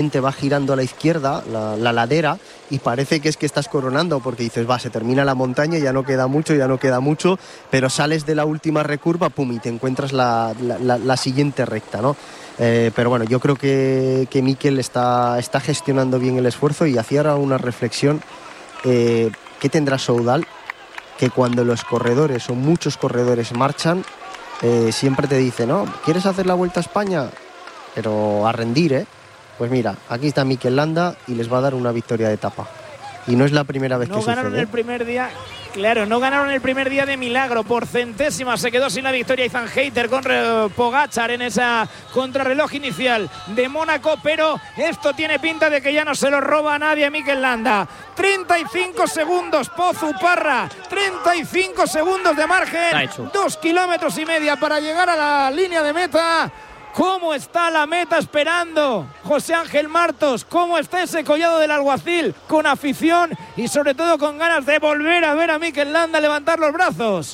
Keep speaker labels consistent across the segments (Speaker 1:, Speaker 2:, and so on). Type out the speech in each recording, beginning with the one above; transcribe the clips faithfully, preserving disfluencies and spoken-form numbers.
Speaker 1: va girando a la izquierda, la, la ladera, y parece que es que estás coronando, porque dices, va, se termina la montaña, ya no queda mucho, ya no queda mucho, pero sales de la última recurva, pum, y te encuentras la, la, la, la siguiente recta, ¿no? Eh, pero bueno, yo creo que, que Mikel está, está gestionando bien el esfuerzo, y hacía ahora una reflexión, eh, ¿qué tendrá Soudal? Que cuando los corredores o muchos corredores marchan, eh, siempre te dice, ¿no? ¿Quieres hacer la Vuelta a España? Pero a rendir, ¿eh? Pues mira, aquí está Mikel Landa y les va a dar una victoria de etapa. Y no es la primera vez
Speaker 2: no
Speaker 1: que sucede.
Speaker 2: No ganaron el primer día, claro, no ganaron el primer día de milagro. Por centésimas se quedó sin la victoria Ethan Hayter con Pogačar en esa contrarreloj inicial de Mónaco, pero esto tiene pinta de que ya no se lo roba a nadie a Mikel Landa. treinta y cinco segundos, Pozu Parra, treinta y cinco segundos de margen, dos kilómetros y media para llegar a la línea de meta. ¿Cómo está la meta esperando José Ángel Martos? ¿Cómo está ese Collado del Alguacil? Con afición y sobre todo con ganas de volver a ver a Mikel Landa levantar los brazos.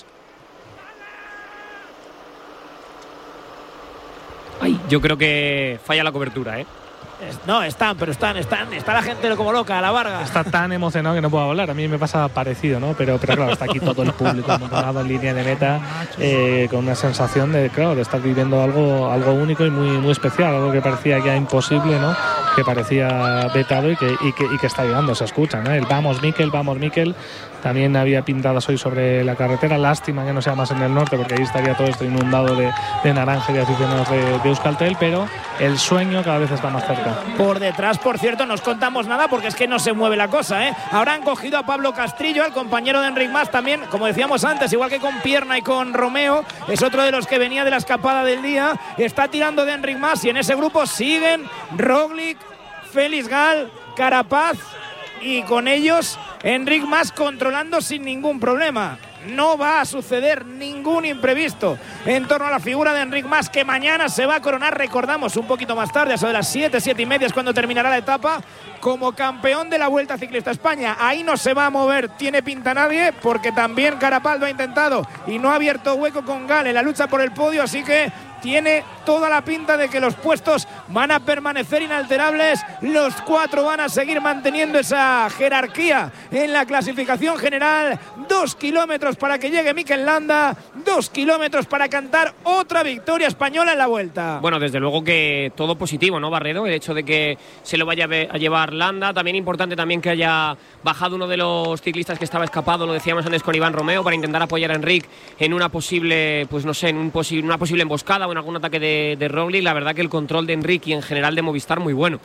Speaker 3: Ay, yo creo que falla la cobertura, ¿eh?
Speaker 2: No, están, pero están, están, está la gente como loca, a la Varga.
Speaker 4: Está tan emocionado que no puedo hablar. A mí me pasa parecido, ¿no? Pero, pero claro, está aquí todo el público amontonado en línea de meta, eh, con una sensación de, claro, de estar viviendo algo, algo único y muy, muy especial, algo que parecía ya imposible, ¿no? Que parecía vetado y que, y que, y que está llegando, se escucha, ¿no? El vamos Mikel, vamos Mikel. También había pintadas hoy sobre la carretera. Lástima que no sea más en el norte, porque ahí estaría todo esto inundado de, de naranja y de aficionados de, de Euskaltel, pero el sueño cada vez está más cerca.
Speaker 2: Por detrás, por cierto, no os contamos nada porque es que no se mueve la cosa, ¿eh? Ahora han cogido a Pablo Castrillo, al compañero de Enric Mas, también, como decíamos antes, igual que con Pierna y con Romeo, es otro de los que venía de la escapada del día. Está tirando de Enric Mas y en ese grupo siguen Roglic, Félix Gal, Carapaz y con ellos Enric Mas controlando sin ningún problema. No va a suceder ningún imprevisto en torno a la figura de Enric Mas, que mañana se va a coronar, recordamos, un poquito más tarde, a eso de las siete, siete y media es cuando terminará la etapa, como campeón de la Vuelta Ciclista a España. Ahí no se va a mover, tiene pinta nadie, porque también Carapaz lo ha intentado y no ha abierto hueco con Gal en la lucha por el podio, así que tiene toda la pinta de que los puestos van a permanecer inalterables. Los cuatro van a seguir manteniendo esa jerarquía en la clasificación general. Dos kilómetros para que llegue Mikel Landa, dos kilómetros para cantar otra victoria española en la Vuelta.
Speaker 3: Bueno, desde luego que todo positivo, ¿no, Barredo? El hecho de que se lo vaya a llevar Landa. También importante también que haya bajado uno de los ciclistas que estaba escapado, lo decíamos antes con Iván Romeo, para intentar apoyar a Enric en una posible, pues no sé, en un posi- una posible emboscada o en algún ataque de, de Roglic. La verdad que el control de Enric y en general de Movistar muy bueno.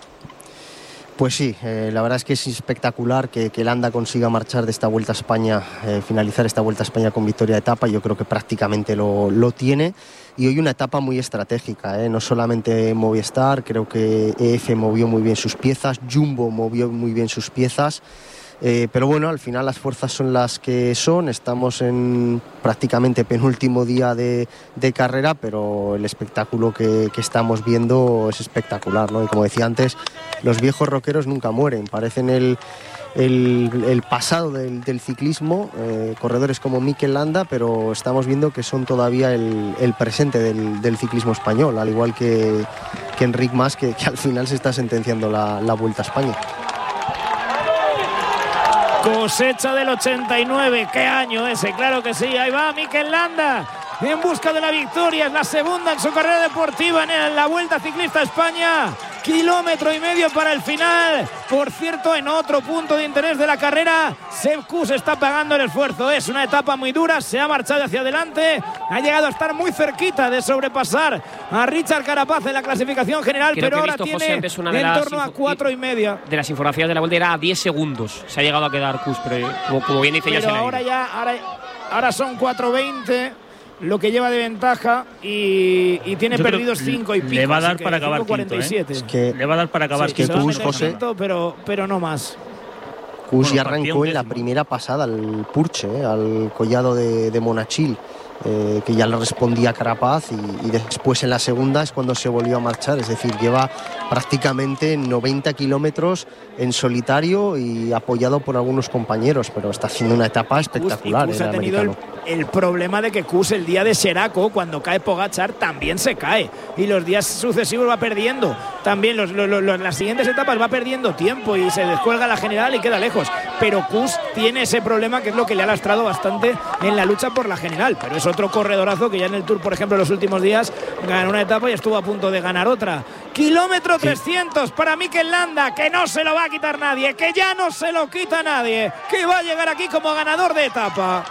Speaker 1: Pues sí, eh, la verdad es que es espectacular que, que Landa consiga marchar de esta Vuelta a España, eh, finalizar esta Vuelta a España con victoria de etapa. Yo creo que prácticamente lo, lo tiene. Y hoy una etapa muy estratégica, ¿eh? No solamente Movistar, creo que E F movió muy bien sus piezas, Jumbo movió muy bien sus piezas. Eh, pero bueno, al final las fuerzas son las que son. Estamos en prácticamente penúltimo día de, de carrera, pero el espectáculo que, que estamos viendo es espectacular, ¿no? Y como decía antes, los viejos rockeros nunca mueren, parecen el, el, el pasado del, del ciclismo, eh, corredores como Mikel Landa, pero estamos viendo que son todavía el, el presente del, del ciclismo español, al igual que, que Enric Mas, que, que al final se está sentenciando la, la Vuelta a España.
Speaker 2: Cosecha del ochenta y nueve, qué año ese, claro que sí. Ahí va Mikel Landa en busca de la victoria, es la segunda en su carrera deportiva en la Vuelta Ciclista a España. Kilómetro y medio para el final. Por cierto, en otro punto de interés de la carrera, Sepp Kuss está pagando el esfuerzo. Es una etapa muy dura, se ha marchado hacia adelante, ha llegado a estar muy cerquita de sobrepasar a Richard Carapaz en la clasificación general.
Speaker 3: Creo
Speaker 2: pero ahora
Speaker 3: visto,
Speaker 2: tiene
Speaker 3: José, una de
Speaker 2: en
Speaker 3: las
Speaker 2: torno a cuatro y media.
Speaker 3: De las infografías de la Vuelta era a diez segundos. Se ha llegado a quedar Kuss, pero como, como bien dice,
Speaker 2: pero
Speaker 3: ya se le
Speaker 2: ahora
Speaker 3: ha ido.
Speaker 2: ya ahora, ahora son cuatro veinte lo que lleva de ventaja y, y tiene
Speaker 4: Yo
Speaker 2: perdidos cinco y pico.
Speaker 4: Le va a dar para acabar quinto, ¿eh?
Speaker 1: Es que
Speaker 4: le va a dar para acabar
Speaker 1: sí, que
Speaker 4: quinto.
Speaker 1: Kuss, José,
Speaker 2: quinto, pero, pero no más.
Speaker 1: Kuss
Speaker 4: Bueno,
Speaker 1: ya arrancó en la primera pasada al Purche, ¿eh? Al collado de, de Monachil. eh, que ya le respondía Carapaz, y, y después en la segunda es cuando se volvió a marchar. Es decir, lleva prácticamente noventa kilómetros en solitario y apoyado por algunos compañeros, pero está haciendo una etapa espectacular.
Speaker 2: Kuss ha tenido el, el problema de que Kuss el día de Seraco, cuando cae Pogačar, también se cae, y los días sucesivos va perdiendo también los, los, los, las siguientes etapas va perdiendo tiempo y se descuelga la general y queda lejos. Pero Kuss tiene ese problema, que es lo que le ha lastrado bastante en la lucha por la general, pero es otro corredorazo que ya en el Tour, por ejemplo, en los últimos días ganó una etapa y estuvo a punto de ganar otra. Kilómetro trescientos para Mikel Landa, que no se lo va a quitar nadie, que ya no se lo quita nadie, que va a llegar aquí como ganador de etapa.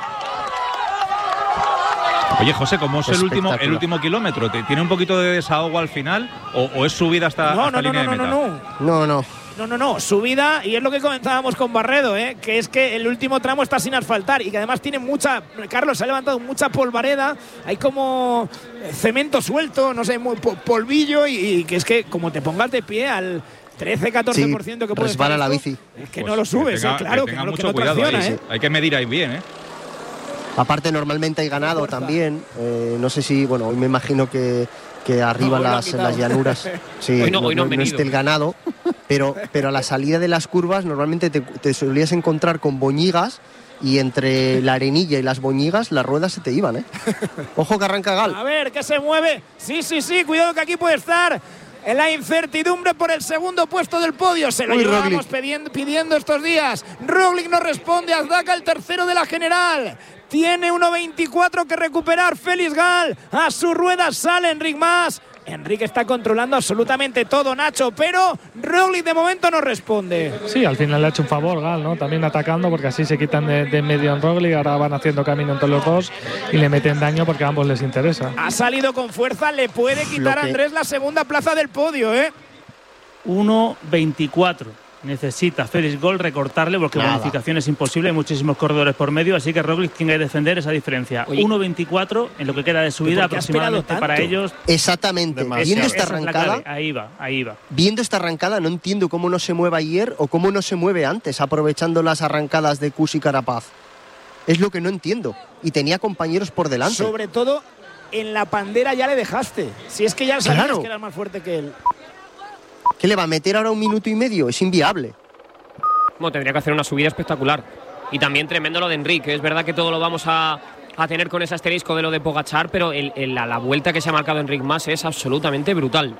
Speaker 5: Oye, José, ¿cómo es el último, el último kilómetro? ¿Tiene un poquito de desahogo al final o, o es subida hasta,
Speaker 2: no,
Speaker 5: hasta
Speaker 2: no,
Speaker 5: línea
Speaker 2: no,
Speaker 5: de
Speaker 2: no,
Speaker 5: meta?
Speaker 2: no, no,
Speaker 1: no, no.
Speaker 2: No, no, no, subida, y es lo que comentábamos con Barredo, ¿eh? Que es que el último tramo está sin asfaltar y que además tiene mucha, Carlos, se ha levantado mucha polvareda, hay como cemento suelto, no sé, muy polvillo, y, y que es que como te pongas de pie al trece a catorce por ciento
Speaker 1: sí,
Speaker 2: que puede
Speaker 1: resbala
Speaker 2: estar
Speaker 1: la
Speaker 2: esto,
Speaker 1: bici.
Speaker 2: es que
Speaker 5: Pues
Speaker 2: no lo subes,
Speaker 5: que tenga,
Speaker 2: ¿eh? Claro,
Speaker 5: que tenga
Speaker 2: que no,
Speaker 5: mucho
Speaker 2: que no
Speaker 5: cuidado
Speaker 2: tracciona,
Speaker 5: ahí,
Speaker 2: ¿eh?
Speaker 5: Hay que medir ahí bien, ¿eh?
Speaker 1: Aparte, normalmente hay ganado también. Eh, no sé si, bueno, hoy me imagino que, que arriba
Speaker 2: no,
Speaker 1: las, las llanuras sí,
Speaker 3: hoy no,
Speaker 1: no,
Speaker 3: hoy no,
Speaker 1: no, no esté el ganado, pero, pero a la salida de las curvas normalmente te, te solías encontrar con boñigas, y entre la arenilla y las boñigas las ruedas se te iban, ¿eh? Ojo que arranca Gal.
Speaker 2: A ver, que se mueve. Sí, sí, sí, cuidado que aquí puede estar en la incertidumbre por el segundo puesto del podio. Se lo
Speaker 1: Uy,
Speaker 2: llevábamos pidiendo, pidiendo estos días. Roglic no responde, Azdaca el tercero de la general. Tiene uno veinticuatro que recuperar Félix Gal. A su rueda sale Enric Mas. Enrique está controlando absolutamente todo, Nacho, pero Roglic de momento no responde.
Speaker 4: Sí, al final le ha hecho un favor Gal, ¿no? También atacando, porque así se quitan de, de medio en Roglic, ahora van haciendo camino entre los dos y le meten daño porque a ambos les interesa.
Speaker 2: Ha salido con fuerza, le puede quitar a Andrés la segunda plaza del podio, ¿eh?
Speaker 6: uno veinticuatro. Necesita Félix Gal recortarle porque la bonificación es imposible, hay muchísimos corredores por medio, así que Roglic tiene que defender esa diferencia. uno veinticuatro en lo que queda de subida aproximadamente para ellos.
Speaker 1: Exactamente. Viendo esta arrancada,
Speaker 6: es ahí va, ahí va.
Speaker 1: Viendo esta arrancada no entiendo cómo no se mueve ayer o cómo no se mueve antes, aprovechando las arrancadas de Kuss y Carapaz. Es lo que no entiendo. Y tenía compañeros por delante.
Speaker 2: Sobre todo en la pandera ya le dejaste. Si es que ya sabías
Speaker 1: claro.
Speaker 2: que eras más fuerte que él.
Speaker 1: ¿Qué le va a meter ahora un minuto y medio? Es inviable.
Speaker 3: Bueno, tendría que hacer una subida espectacular. Y también tremendo lo de Enrique. Es verdad que todo lo vamos a, a tener con ese asterisco de lo de Pogačar, pero el, el, la, la vuelta que se ha marcado Enric Mas es absolutamente brutal.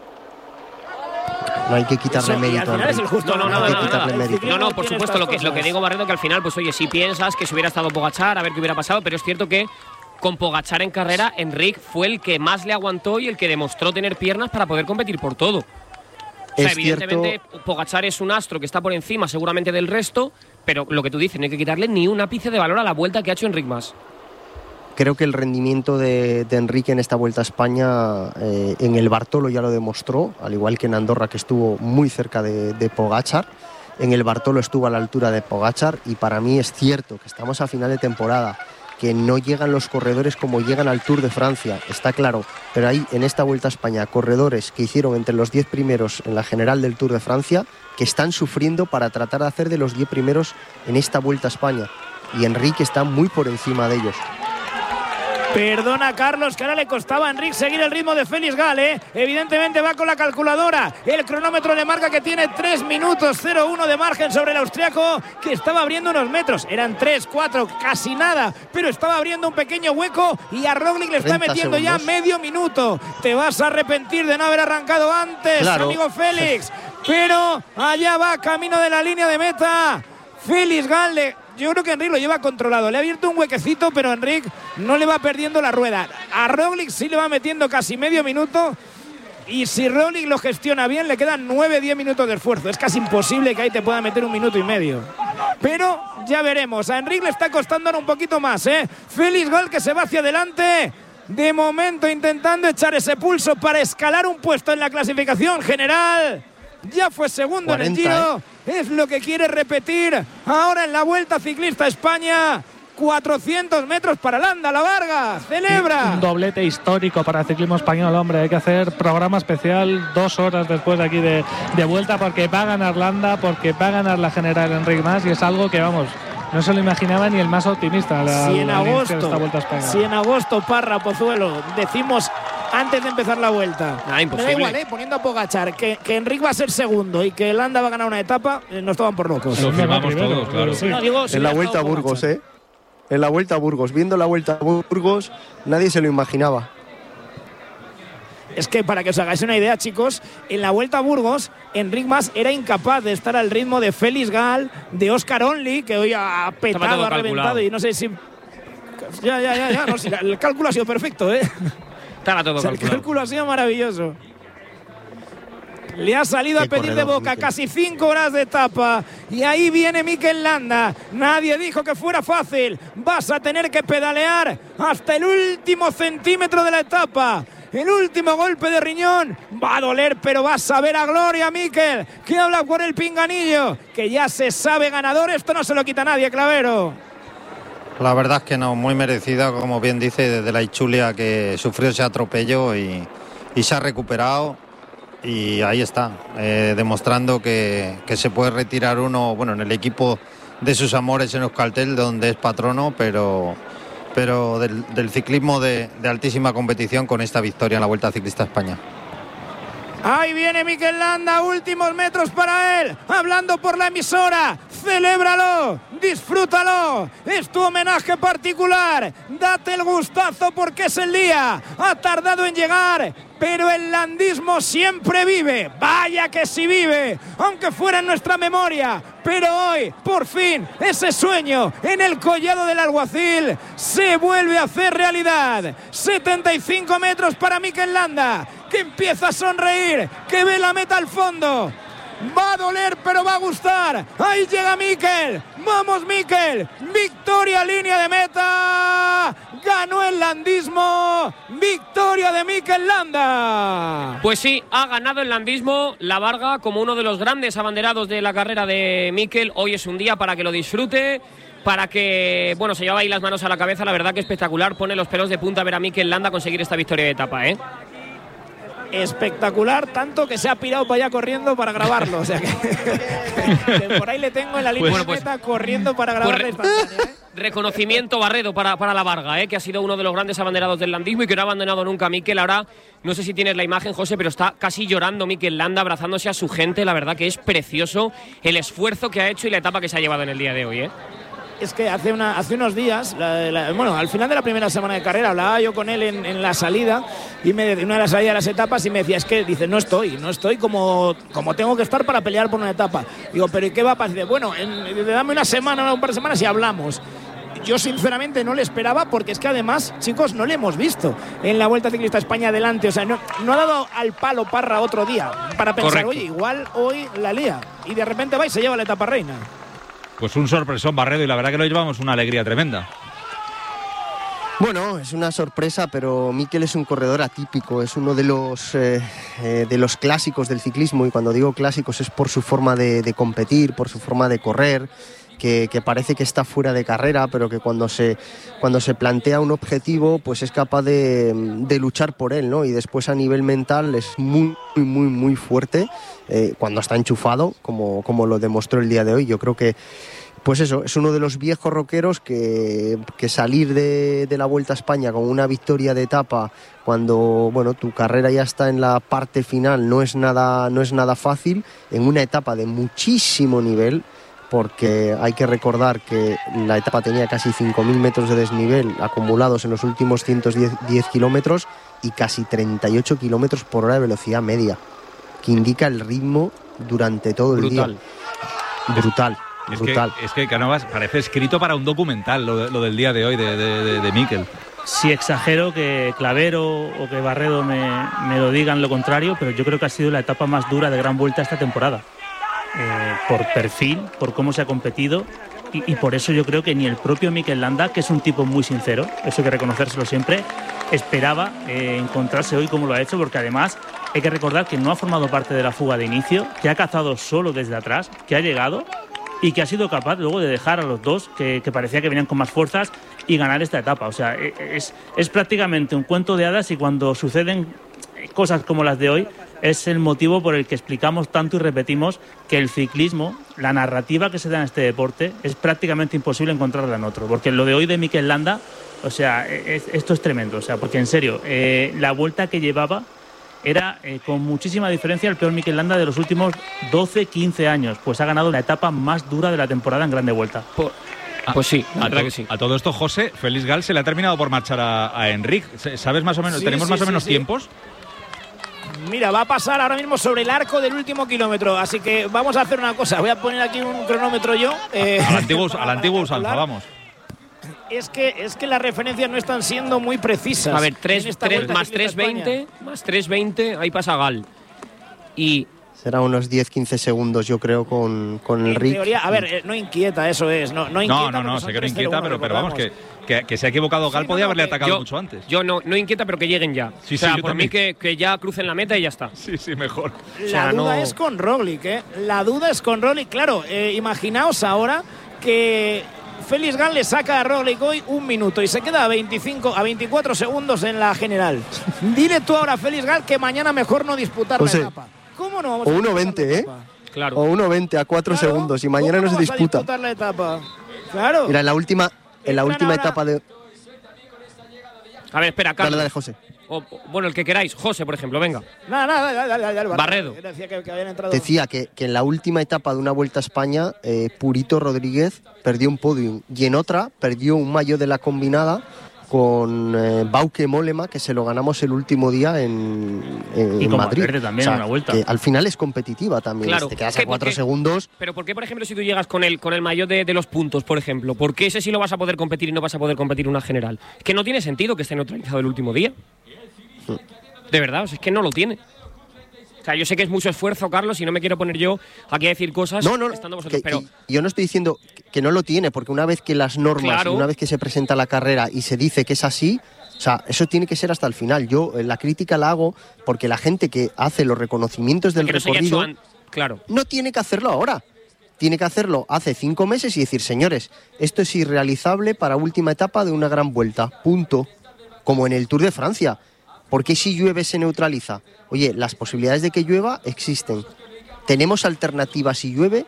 Speaker 1: No hay que quitarle
Speaker 2: Eso,
Speaker 1: mérito.
Speaker 2: Es el justo,
Speaker 3: no, no,
Speaker 2: no,
Speaker 3: no,
Speaker 2: no,
Speaker 3: no,
Speaker 2: no,
Speaker 3: no,
Speaker 2: no,
Speaker 3: no, no, por supuesto, lo que, lo que digo, Barredo, que al final, pues oye, si piensas que si hubiera estado Pogačar, a ver qué hubiera pasado, pero es cierto que con Pogačar en carrera, Enric fue el que más le aguantó y el que demostró tener piernas para poder competir por todo. O sea,
Speaker 1: es
Speaker 3: evidentemente,
Speaker 1: cierto.
Speaker 3: Pogačar es un astro que está por encima seguramente del resto, pero lo que tú dices, no hay que quitarle ni un ápice de valor a la vuelta que ha hecho Enric Mas.
Speaker 1: Creo que el rendimiento de, de Enrique en esta Vuelta a España, eh, en el Bartolo ya lo demostró, al igual que en Andorra, que estuvo muy cerca de, de Pogačar. En el Bartolo estuvo a la altura de Pogačar, y para mí es cierto que estamos a final de temporada, que no llegan los corredores como llegan al Tour de Francia, está claro, pero hay en esta Vuelta a España corredores que hicieron entre los diez primeros en la general del Tour de Francia, que están sufriendo para tratar de hacer de los diez primeros en esta Vuelta a España, y Enrique está muy por encima de ellos.
Speaker 2: Perdona, Carlos, que ahora le costaba a Enric seguir el ritmo de Félix Gal, ¿eh? Evidentemente va con la calculadora. El cronómetro le marca que tiene tres minutos cero uno de margen sobre el austriaco, que estaba abriendo unos metros. Eran tres, cuatro, casi nada, pero estaba abriendo un pequeño hueco, y a Roglic le está metiendo segundos. Ya medio minuto. Te vas a arrepentir de no haber arrancado antes, claro, amigo Félix. Pero allá va, camino de la línea de meta. Félix Gal, le... yo creo que Enric lo lleva controlado. Le ha abierto un huequecito, pero Enric no le va perdiendo la rueda. A Roglic sí le va metiendo casi medio minuto. Y si Roglic lo gestiona bien, le quedan nueve diez minutos de esfuerzo. Es casi imposible que ahí te pueda meter un minuto y medio. Pero ya veremos. A Enric le está costando ahora un poquito más, ¿eh? Félix Gal, que se va hacia adelante. De momento intentando echar ese pulso para escalar un puesto en la clasificación general. Ya fue segundo cuarenta, en el Giro, ¿eh? Es lo que quiere repetir ahora en la Vuelta Ciclista España. cuatrocientos metros para Landa, la Vargas, celebra.
Speaker 4: Un doblete histórico para el ciclismo español, hombre. Hay que hacer programa especial dos horas después de aquí de, de Vuelta, porque va a ganar Landa, porque va a ganar la general Enric Mas, y es algo que, vamos, No se lo imaginaba ni el más optimista. La,
Speaker 2: si en
Speaker 4: la
Speaker 2: agosto,
Speaker 4: esta vuelta a España.
Speaker 2: si en agosto Parra, Pozuelo, decimos antes de empezar la vuelta,
Speaker 3: ah,
Speaker 2: me da igual, ¿eh? Poniendo a Pogačar que, que Enric va a ser segundo y que Landa va a ganar una etapa, eh, nos toman por locos.
Speaker 5: Lo firmamos todos, claro.
Speaker 2: Sí. No, digo, si
Speaker 1: en la vuelta a Burgos, Pogačar. ¿eh? En la vuelta a Burgos, viendo la vuelta a Burgos, nadie se lo imaginaba.
Speaker 2: Es que para que os hagáis una idea, chicos, en la Vuelta a Burgos, Enric Mas era incapaz de estar al ritmo de Félix Gal, de Oscar Only, que hoy ha petado, ha reventado y no sé si... Ya, ya, ya, ya, no, si la, el cálculo ha sido perfecto, ¿eh?
Speaker 3: Estaba todo
Speaker 2: o sea, el cálculo ha sido maravilloso. Le ha salido Qué a pedir corredor, de boca Mikel. Casi cinco horas de etapa. Y ahí viene Mikel Landa. Nadie dijo que fuera fácil. Vas a tener que pedalear hasta el último centímetro de la etapa. El último golpe de riñón va a doler, pero va a saber a gloria, Mikel, que habla por el pinganillo, que ya se sabe ganador. Esto no se lo quita nadie, Clavero.
Speaker 7: La verdad es que no, muy merecida, como bien dice, desde la Ichulia, que sufrió ese atropello y, y se ha recuperado. Y ahí está, eh, demostrando que, que se puede retirar uno, bueno, en el equipo de sus amores en Euskaltel, donde es patrono, pero... pero del, del ciclismo de, de altísima competición con esta victoria en la Vuelta Ciclista a España.
Speaker 2: Ahí viene Mikel Landa, últimos metros para él, hablando por la emisora. Celébralo, disfrútalo, es tu homenaje particular, date el gustazo porque es el día, ha tardado en llegar, pero el landismo siempre vive, vaya que sí vive, aunque fuera en nuestra memoria, pero hoy, por fin, ese sueño en el collado del Alguacil se vuelve a hacer realidad. setenta y cinco metros para Mikel Landa, que empieza a sonreír, que ve la meta al fondo. Va a doler, pero va a gustar. Ahí llega Mikel. Vamos, Mikel. Victoria, línea de meta. Ganó el landismo. Victoria de Mikel Landa.
Speaker 3: Pues sí, ha ganado el landismo la Varga como uno de los grandes abanderados de la carrera de Mikel. Hoy es un día para que lo disfrute, para que, bueno, se lleva ahí las manos a la cabeza. La verdad que espectacular. Pone los pelos de punta ver a Mikel Landa conseguir esta victoria de etapa, ¿eh?
Speaker 2: Espectacular, tanto que se ha pirado para allá corriendo para grabarlo. O sea que, que por ahí le tengo en la línea pues, de meta pues, corriendo para grabar pues, la instantánea, ¿eh?
Speaker 3: Reconocimiento, Barredo, para, para la Varga, ¿eh? Que ha sido uno de los grandes abanderados del landismo y que no ha abandonado nunca a Mikel. Ahora, no sé si tienes la imagen, José, pero está casi llorando Mikel Landa, abrazándose a su gente. La verdad que es precioso el esfuerzo que ha hecho y la etapa que se ha llevado en el día de hoy, ¿eh?
Speaker 2: Es que hace, una, hace unos días, la, la, bueno, al final de la primera semana de carrera, hablaba yo con él en, en la salida, y me, en una de las salidas de las etapas, y me decía, es que, dice, no estoy, no estoy como, como tengo que estar para pelear por una etapa. Digo, pero ¿y qué va a pasar? Dice, bueno, en, dame una semana, un par de semanas y hablamos. Yo sinceramente no le esperaba, porque es que además, chicos, no le hemos visto en la Vuelta Ciclista a España adelante. O sea, no, no ha dado al palo Parra otro día para pensar, Correcto. Oye, igual hoy la lía. Y de repente va y se lleva la etapa reina.
Speaker 5: Pues un sorpresón, Barredo, y la verdad que lo llevamos una alegría tremenda.
Speaker 1: Bueno, es una sorpresa, pero Mikel es un corredor atípico, es uno de los, eh, eh, de los clásicos del ciclismo, y cuando digo clásicos es por su forma de, de competir, por su forma de correr, que, que parece que está fuera de carrera, pero que cuando se, cuando se plantea un objetivo, pues es capaz de, de luchar por él, ¿no? Y después a nivel mental es muy, muy, muy, muy fuerte, eh, cuando está enchufado, como, como lo demostró el día de hoy. Yo creo que pues eso, es uno de los viejos rockeros que, que salir de, de la Vuelta a España con una victoria de etapa cuando, bueno, tu carrera ya está en la parte final no es nada, no es nada fácil, en una etapa de muchísimo nivel, porque hay que recordar que la etapa tenía casi cinco mil metros de desnivel acumulados en los últimos ciento diez kilómetros y casi treinta y ocho kilómetros por hora de velocidad media, que indica el ritmo durante todo el
Speaker 3: Brutal.
Speaker 1: día. Brutal.
Speaker 5: Es
Speaker 1: Brutal.
Speaker 5: que, es que Cánovas parece escrito para un documental lo, de, lo del día de hoy de, de, de, de Mikel.
Speaker 6: Si exagero que Clavero o que Barredo me, me lo digan lo contrario, pero yo creo que ha sido la etapa más dura de Gran Vuelta esta temporada. Eh, por perfil, por cómo se ha competido y, y por eso yo creo que ni el propio Mikel Landa, que es un tipo muy sincero, eso hay que reconocérselo siempre, esperaba eh, encontrarse hoy como lo ha hecho, porque además hay que recordar que no ha formado parte de la fuga de inicio, que ha cazado solo desde atrás, que ha llegado y que ha sido capaz luego de dejar a los dos que, que parecía que venían con más fuerzas y ganar esta etapa. O sea, es, es prácticamente un cuento de hadas, y cuando suceden cosas como las de hoy es el motivo por el que explicamos tanto y repetimos que el ciclismo, la narrativa que se da en este deporte, es prácticamente imposible encontrarla en otro. Porque lo de hoy de Mikel Landa, o sea, es, esto es tremendo. O sea, porque en serio, eh, la vuelta que llevaba era eh, con muchísima diferencia el peor Mikel Landa de los últimos doce, quince años. Pues ha ganado la etapa más dura de la temporada en Grande Vuelta.
Speaker 3: Por... Pues sí, la
Speaker 5: a,
Speaker 3: verdad
Speaker 5: to-
Speaker 3: que sí.
Speaker 5: A todo esto, José, Félix Gal se le ha terminado por marchar a, a Enric. ¿Sabes más o menos?
Speaker 2: Sí,
Speaker 5: ¿Tenemos
Speaker 2: sí,
Speaker 5: más o
Speaker 2: sí,
Speaker 5: menos
Speaker 2: sí.
Speaker 5: tiempos?
Speaker 2: Mira, va a pasar ahora mismo sobre el arco del último kilómetro, así que vamos a hacer una cosa. Voy a poner aquí un cronómetro yo. Eh,
Speaker 5: A la antigua,
Speaker 2: para-
Speaker 5: a la antigua
Speaker 2: para
Speaker 5: usanza,
Speaker 2: calcular.
Speaker 5: vamos.
Speaker 2: Es que, es que las referencias no están siendo muy precisas.
Speaker 3: A ver, tres,
Speaker 2: en esta
Speaker 3: tres,
Speaker 2: Vuelta
Speaker 3: más
Speaker 2: Ciclista
Speaker 3: tres veinte, más tres veinte, ahí pasa Gal. Y
Speaker 1: Será unos diez quince segundos, yo creo, con, con el
Speaker 2: En
Speaker 1: Rick.
Speaker 2: teoría, a ver, eh, no inquieta, eso es. No, no, inquieta
Speaker 5: No, no, no,
Speaker 2: porque
Speaker 5: sé
Speaker 2: son
Speaker 5: que no
Speaker 2: tres cero
Speaker 5: inquieta,
Speaker 2: uno,
Speaker 5: pero, pero vamos, que,
Speaker 2: recordamos.
Speaker 5: que, que se ha equivocado Gal,
Speaker 2: Sí,
Speaker 5: podía
Speaker 2: no, no,
Speaker 5: haberle
Speaker 2: que
Speaker 5: atacado
Speaker 3: yo,
Speaker 5: mucho antes.
Speaker 3: yo no, no inquieta, pero que lleguen ya.
Speaker 5: Sí,
Speaker 3: o sea,
Speaker 5: sí, yo
Speaker 3: por
Speaker 5: también.
Speaker 3: mí que, que ya crucen la meta y ya está.
Speaker 5: Sí, sí, mejor.
Speaker 2: La
Speaker 3: O sea,
Speaker 2: duda
Speaker 3: no-
Speaker 2: es con Roglic, ¿eh? La duda es con Roglic. Claro, eh, imaginaos ahora que Félix Gal le saca a Roglic hoy un minuto y se queda a veinticinco, a veinticuatro segundos en la general. Dile tú ahora a Félix Gal que mañana mejor no disputar
Speaker 1: José,
Speaker 2: la etapa. ¿Cómo no vamos
Speaker 1: o
Speaker 2: a
Speaker 1: uno
Speaker 2: disputar
Speaker 1: veinte,
Speaker 2: la
Speaker 1: ¿eh?
Speaker 2: etapa?
Speaker 3: Claro.
Speaker 1: O uno veinte a cuatro
Speaker 2: Claro,
Speaker 1: segundos y mañana
Speaker 2: ¿cómo
Speaker 1: no se
Speaker 2: vamos a
Speaker 1: disputa.
Speaker 2: disputar la etapa? Claro.
Speaker 1: Mira, en la última, en la
Speaker 2: Entran
Speaker 1: última
Speaker 2: ahora-
Speaker 1: etapa de.
Speaker 3: A ver, espera, Carlos.
Speaker 1: Dale, dale, José.
Speaker 3: O- o- bueno, el que queráis. José, por ejemplo, venga.
Speaker 2: Nada, nada, dale, dale, dale, dale,
Speaker 3: Barredo.
Speaker 2: Yo decía que, que habían entrado.
Speaker 1: Decía que, que en la última etapa de una Vuelta a España, eh, Purito Rodríguez perdió un podium y en otra perdió un maillot de la combinada con eh, Bauke Mollema, que se lo ganamos el último día en, en
Speaker 6: Y con
Speaker 1: Madrid.
Speaker 6: Valverde también en una Vuelta.
Speaker 1: Que al final es competitiva también.
Speaker 3: Claro.
Speaker 1: Te quedas
Speaker 3: ¿Qué-
Speaker 1: a cuatro
Speaker 3: por qué?
Speaker 1: segundos.
Speaker 3: Pero ¿por qué, por ejemplo, si tú llegas con el, con el maillot de, de los puntos, por ejemplo? ¿Por qué ese sí lo vas a poder competir y no vas a poder competir una general? Es que no tiene sentido que esté neutralizado el último día. De verdad, o sea, es que no lo tiene. O sea, yo sé que es mucho esfuerzo, Carlos, y no me quiero poner yo aquí a decir cosas
Speaker 1: No, no, no.
Speaker 3: estando vosotros,
Speaker 1: que-
Speaker 3: pero
Speaker 1: que yo no estoy diciendo que- que no lo tiene, porque una vez que las normas,
Speaker 3: Claro.
Speaker 1: y una vez que se presenta la carrera y se dice que es así, o sea, eso tiene que ser hasta el final. Yo eh, la crítica la hago porque la gente que hace los reconocimientos del
Speaker 3: que no se haya hecho
Speaker 1: recorrido
Speaker 3: an- Claro.
Speaker 1: no tiene que hacerlo ahora. Tiene que hacerlo hace cinco meses y decir, señores, esto es irrealizable para última etapa de una gran vuelta. Punto. Como en el Tour de Francia. ¿Por qué si llueve se neutraliza? Oye, las posibilidades de que llueva existen. Tenemos alternativas si llueve,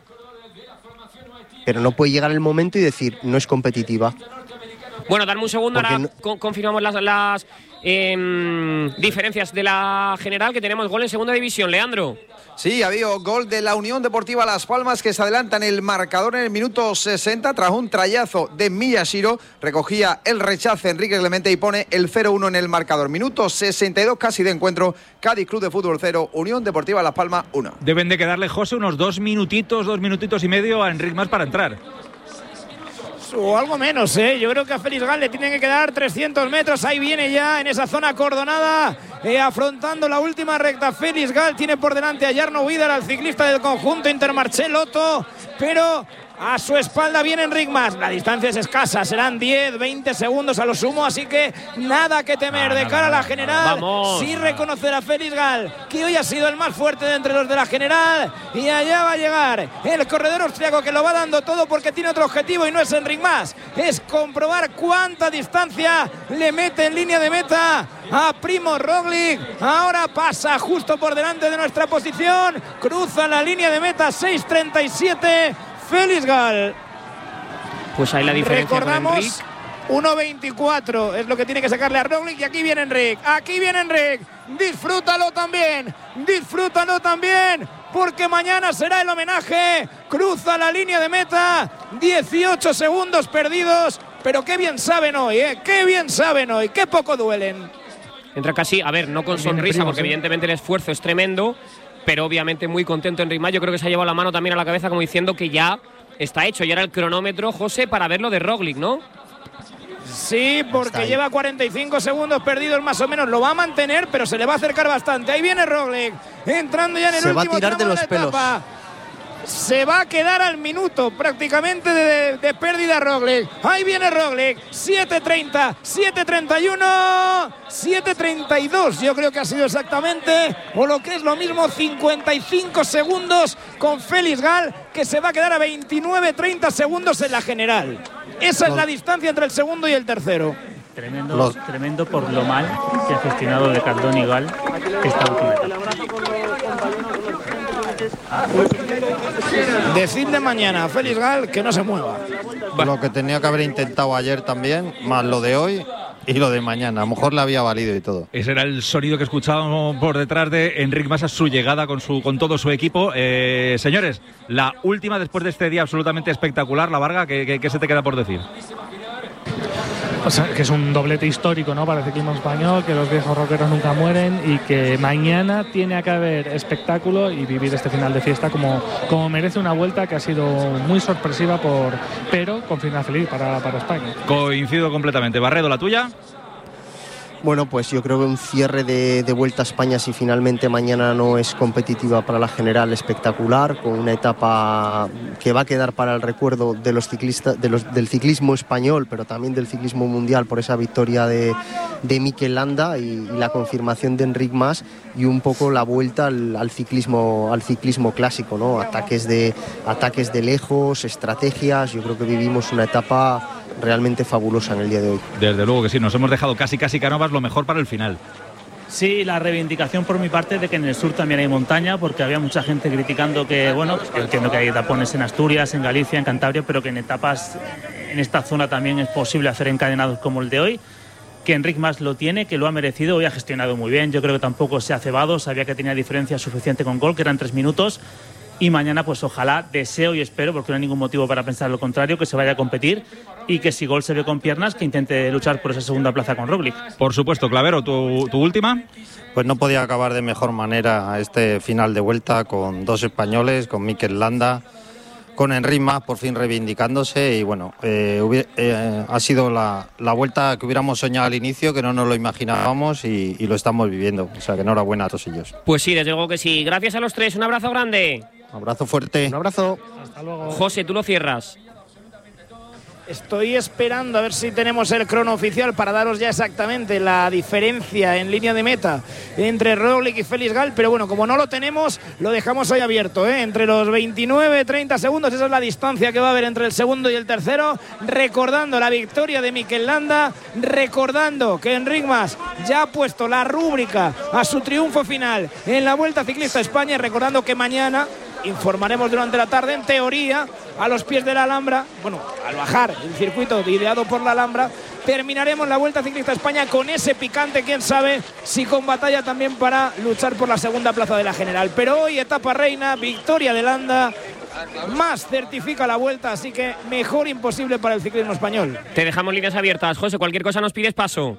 Speaker 1: pero no puede llegar el momento y decir, no es competitiva.
Speaker 3: Bueno, darme un segundo,
Speaker 1: Porque
Speaker 3: ahora
Speaker 1: no-
Speaker 3: con- confirmamos las, las em, diferencias de la general, que tenemos gol en segunda división. Leandro.
Speaker 8: Sí, ha habido gol de la Unión Deportiva Las Palmas, que se adelanta en el marcador en el minuto sesenta tras un trayazo de Miyashiro. Recogía el rechace Enrique Clemente y pone el cero uno en el marcador. Minuto sesenta y dos casi de encuentro. Cádiz Club de Fútbol cero, Unión Deportiva Las Palmas uno.
Speaker 5: Deben de quedarle, José, unos dos minutitos, dos minutitos y medio a Enric Mas para entrar.
Speaker 2: O algo menos, ¿eh? Yo creo que a Félix Gal le tienen que quedar trescientos metros. Ahí viene ya en esa zona acordonada, eh, afrontando la última recta. Félix Gal tiene por delante a Jarno Vidal, al ciclista del conjunto Intermarché Lotto, pero a su espalda viene Enric Mas. La distancia es escasa, serán diez, veinte segundos a lo sumo, así que nada que temer
Speaker 5: Ah,
Speaker 2: de
Speaker 5: nada,
Speaker 2: cara a la
Speaker 5: nada,
Speaker 2: general.
Speaker 3: Vamos.
Speaker 2: Sí reconocer a Félix Gal, que hoy ha sido el más fuerte de entre los de la general, y allá va a llegar el corredor austriaco, que lo va dando todo porque tiene otro objetivo y no es Enric Mas, es comprobar cuánta distancia le mete en línea de meta a Primo Roglic. Ahora pasa justo por delante de nuestra posición, cruza la línea de meta, seis treinta y siete Félix Gal.
Speaker 3: Pues ahí la diferencia con
Speaker 2: Recordamos,
Speaker 3: Enric.
Speaker 2: uno veinticuatro es lo que tiene que sacarle a Roglic, y aquí viene Enric, aquí viene Enric, disfrútalo también, disfrútalo también, porque mañana será el homenaje, cruza la línea de meta, dieciocho segundos perdidos, pero qué bien saben hoy, ¿eh? Qué bien saben hoy, qué poco duelen.
Speaker 3: Entra casi, a ver, no con
Speaker 6: Viene
Speaker 3: sonrisa,
Speaker 6: primo,
Speaker 3: porque
Speaker 6: sí.
Speaker 3: evidentemente el esfuerzo es tremendo, pero obviamente muy contento Enric Mas. Yo creo que se ha llevado la mano también a la cabeza, como diciendo que ya está hecho. Y ahora el cronómetro, José, para ver lo de Roglic, ¿no?
Speaker 2: Sí,
Speaker 1: Está
Speaker 2: porque
Speaker 1: ahí.
Speaker 2: lleva cuarenta y cinco segundos perdidos más o menos. Lo va a mantener, pero se le va a acercar bastante. Ahí viene Roglic, entrando ya en el
Speaker 1: Se va a
Speaker 2: último
Speaker 1: tirar de
Speaker 2: tramo
Speaker 1: los
Speaker 2: la
Speaker 1: pelos.
Speaker 2: etapa. Se va a quedar al minuto prácticamente de, de- de pérdida Roglic. Ahí viene Roglic, siete treinta, siete treinta y uno, siete treinta y dos yo creo que ha sido exactamente, o lo que es lo mismo, cincuenta y cinco segundos con Félix Gal, que se va a quedar a veintinueve treinta segundos en la general. Esa es la distancia entre el segundo y el tercero.
Speaker 6: Tremendo,
Speaker 1: Los-
Speaker 6: tremendo por lo mal que ha gestionado de Cardón y Gal esta última etapa.
Speaker 2: Decirle mañana a Félix Gal que no se mueva.
Speaker 7: Lo que tenía que haber intentado ayer también, más lo de hoy y lo de mañana. A lo mejor le había valido y todo.
Speaker 5: Ese era el sonido que escuchábamos por detrás de Enric Mas a su llegada con su con todo su equipo. Eh, señores, la última después de este día absolutamente espectacular, la Varga, ¿qué, qué, qué se te queda por decir?
Speaker 4: O sea, que es un doblete histórico, ¿no?, para el ciclismo español, que los viejos rockeros nunca mueren y que mañana tiene que haber espectáculo y vivir este final de fiesta como, como merece una vuelta que ha sido muy sorpresiva, por, pero con final feliz para, para España.
Speaker 5: Coincido completamente. Barredo, ¿la tuya?
Speaker 1: Bueno, pues yo creo que un cierre de, de Vuelta a España, si finalmente mañana no es competitiva para la general, espectacular, con una etapa que va a quedar para el recuerdo de los ciclistas, de los, del ciclismo español, pero también del ciclismo mundial, por esa victoria de, de Mikel Landa y, y la confirmación de Enric Mas, y un poco la vuelta al, al ciclismo al ciclismo clásico, ¿no? Ataques de ataques de lejos, estrategias. Yo creo que vivimos una etapa realmente fabulosa en el día de hoy.
Speaker 5: Desde luego que sí, nos hemos dejado casi casi Canovas lo mejor para el final.
Speaker 6: Sí, la reivindicación por mi parte de que en el sur también hay montaña, porque había mucha gente criticando que, bueno, yo entiendo que hay tapones en Asturias, en Galicia, en Cantabria, pero que en etapas en esta zona también es posible hacer encadenados como el de hoy, que Enric Mas lo tiene, que lo ha merecido, hoy ha gestionado muy bien, yo creo que tampoco se ha cebado, sabía que tenía diferencia suficiente con Gol, que eran tres minutos, y mañana pues ojalá, deseo y espero, porque no hay ningún motivo para pensar lo contrario, que se vaya a competir y que si Gol se ve con piernas, que intente luchar por esa segunda plaza con Roglic.
Speaker 5: Por supuesto. Clavero, ¿tu, tu última?
Speaker 7: Pues no podía acabar de mejor manera este final de vuelta con dos españoles, con Mikel Landa, con Enric Mas por fin reivindicándose y bueno, eh, hubiera, eh, ha sido la, la vuelta que hubiéramos soñado al inicio, que no nos lo imaginábamos y, y lo estamos viviendo, o sea que enhorabuena a todos ellos.
Speaker 3: Pues sí, desde luego que sí. Gracias a los tres, un abrazo grande.
Speaker 7: Un abrazo fuerte.
Speaker 1: Un abrazo.
Speaker 4: Hasta luego.
Speaker 3: José, tú lo cierras.
Speaker 2: Estoy esperando a ver si tenemos el crono oficial para daros ya exactamente la diferencia en línea de meta entre Roglic y Félix Gal, pero bueno, como no lo tenemos, lo dejamos ahí abierto, ¿eh? Entre los veintinueve treinta segundos, esa es la distancia que va a haber entre el segundo y el tercero, recordando la victoria de Mikel Landa, recordando que Enric Mas ya ha puesto la rúbrica a su triunfo final en la Vuelta Ciclista a España, y recordando que mañana informaremos durante la tarde, en teoría, a los pies de la Alhambra, bueno, al bajar el circuito ideado por la Alhambra, terminaremos la Vuelta Ciclista a España con ese picante, quién sabe si con batalla también para luchar por la segunda plaza de la general. Pero hoy etapa reina, victoria de Landa, Mas certifica la Vuelta, así que mejor imposible para el ciclismo español.
Speaker 3: Te dejamos líneas abiertas, José, cualquier cosa nos pides paso.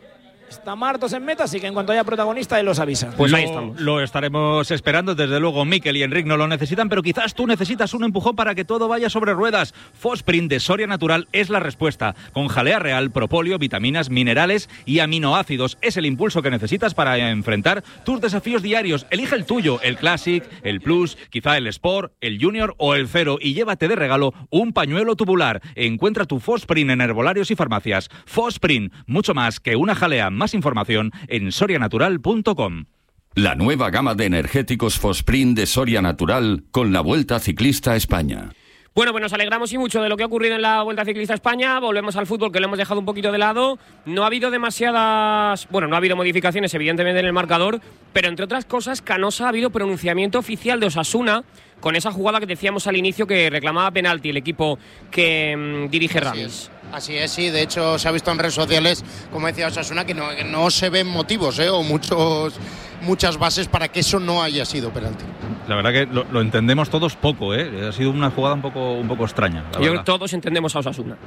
Speaker 2: Está Martos en meta, así que en cuanto haya protagonista, él los avisa.
Speaker 5: Pues lo, ahí estamos. Lo estaremos esperando, desde luego. Mikel y Enric no lo necesitan, pero quizás tú necesitas un empujón para que todo vaya sobre ruedas. Fosprint de Soria Natural es la respuesta. Con jalea real, propóleo, vitaminas, minerales y aminoácidos. Es el impulso que necesitas para enfrentar tus desafíos diarios. Elige el tuyo, el Classic, el Plus, quizá el Sport, el Junior o el Cero, y llévate de regalo un pañuelo tubular. Encuentra tu Fosprint en herbolarios y farmacias. Fosprint, mucho más que una jalea. Más información en soria natural punto com.
Speaker 9: La nueva gama de energéticos Fosprint de Soria Natural con la Vuelta Ciclista a España.
Speaker 3: Bueno, pues nos alegramos y mucho de lo que ha ocurrido en la Vuelta Ciclista a España. Volvemos al fútbol, que lo hemos dejado un poquito de lado. No ha habido demasiadas... Bueno, no ha habido modificaciones, evidentemente, en el marcador, pero entre otras cosas, Canosa, ha habido pronunciamiento oficial de Osasuna con esa jugada que decíamos al inicio, que reclamaba penalti el equipo que mmm, dirige Ramis.
Speaker 10: Así es, sí. De hecho, se ha visto en redes sociales, como decía Osasuna, que no, que no se ven motivos, ¿eh? o muchos, muchas bases para que eso no haya sido penalti.
Speaker 5: La verdad que lo, lo entendemos todos poco, ¿eh? Ha sido una jugada un poco, un poco extraña.
Speaker 3: Yo creo que todos entendemos a Osasuna.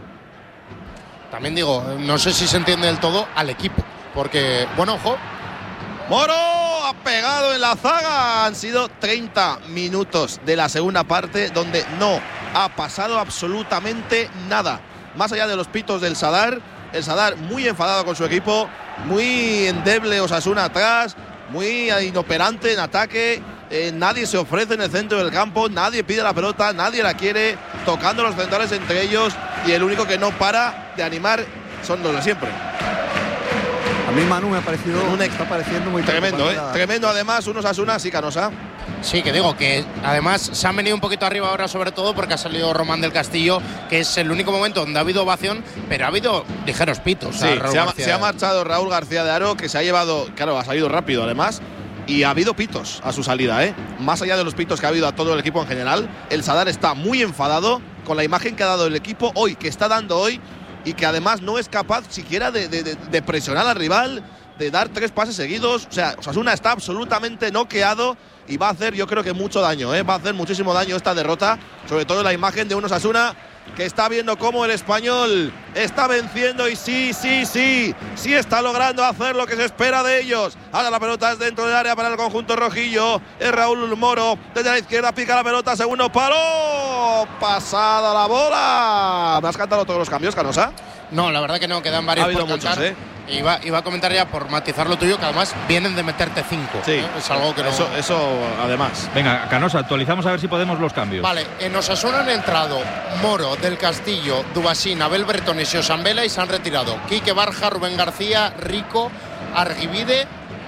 Speaker 10: También digo, no sé si se entiende del todo al equipo, porque, bueno, ojo.
Speaker 11: Moro ha pegado en la zaga. Han sido treinta minutos de la segunda parte donde no ha pasado absolutamente nada. Más allá de los pitos del Sadar, el Sadar muy enfadado con su equipo, muy endeble Osasuna atrás, muy inoperante en ataque, eh, nadie se ofrece en el centro del campo, nadie pide la pelota, nadie la quiere, tocando los centrales entre ellos, y el único que no para de animar son los de siempre.
Speaker 12: A mí Manu me ha parecido, un está pareciendo muy
Speaker 11: tremendo, ¿eh? Tremendo además, unos Osasuna, sí, Canosa.
Speaker 10: Sí, que digo que además se han venido un poquito arriba ahora, sobre todo porque ha salido Román del Castillo, que es el único momento donde ha habido ovación, pero ha habido ligeros pitos.
Speaker 11: Sí, se ha, se ha marchado Raúl García de Haro, que se ha llevado, claro, ha salido rápido además, y ha habido pitos a su salida, ¿eh? Más allá de los pitos que ha habido a todo el equipo en general, el Sadar está muy enfadado con la imagen que ha dado el equipo hoy, que está dando hoy, y que además no es capaz siquiera de, de, de, de presionar al rival, de dar tres pases seguidos. O sea, Osasuna está absolutamente noqueado y va a hacer, yo creo que mucho daño, ¿eh? Va a hacer muchísimo daño esta derrota, sobre todo la imagen de un Osasuna que está viendo cómo el Español está venciendo y sí, sí, sí, sí está logrando hacer lo que se espera de ellos. Ahora la pelota es dentro del área para el conjunto rojillo. Es Raúl Moro, desde la izquierda pica la pelota, segundo palo, pasada la bola. ¿Me has cantado todos los cambios, Canosa?
Speaker 10: No, la verdad que no, quedan varios
Speaker 11: ha habido
Speaker 10: por
Speaker 11: muchos,
Speaker 10: cantar.
Speaker 11: ¿eh?
Speaker 10: Iba, iba a comentar ya por matizar lo tuyo, que además vienen de meterte cinco.
Speaker 11: Sí,
Speaker 10: ¿eh? Es algo que no...
Speaker 11: eso, eso además.
Speaker 5: Venga, Canosa, actualizamos a ver si podemos los cambios.
Speaker 10: Vale, en Osasuna han entrado Moro, Del Castillo, Dubasín, Abel Bretones y Osambela, y se han retirado Quique Barja, Rubén García, Rico, Arguivide,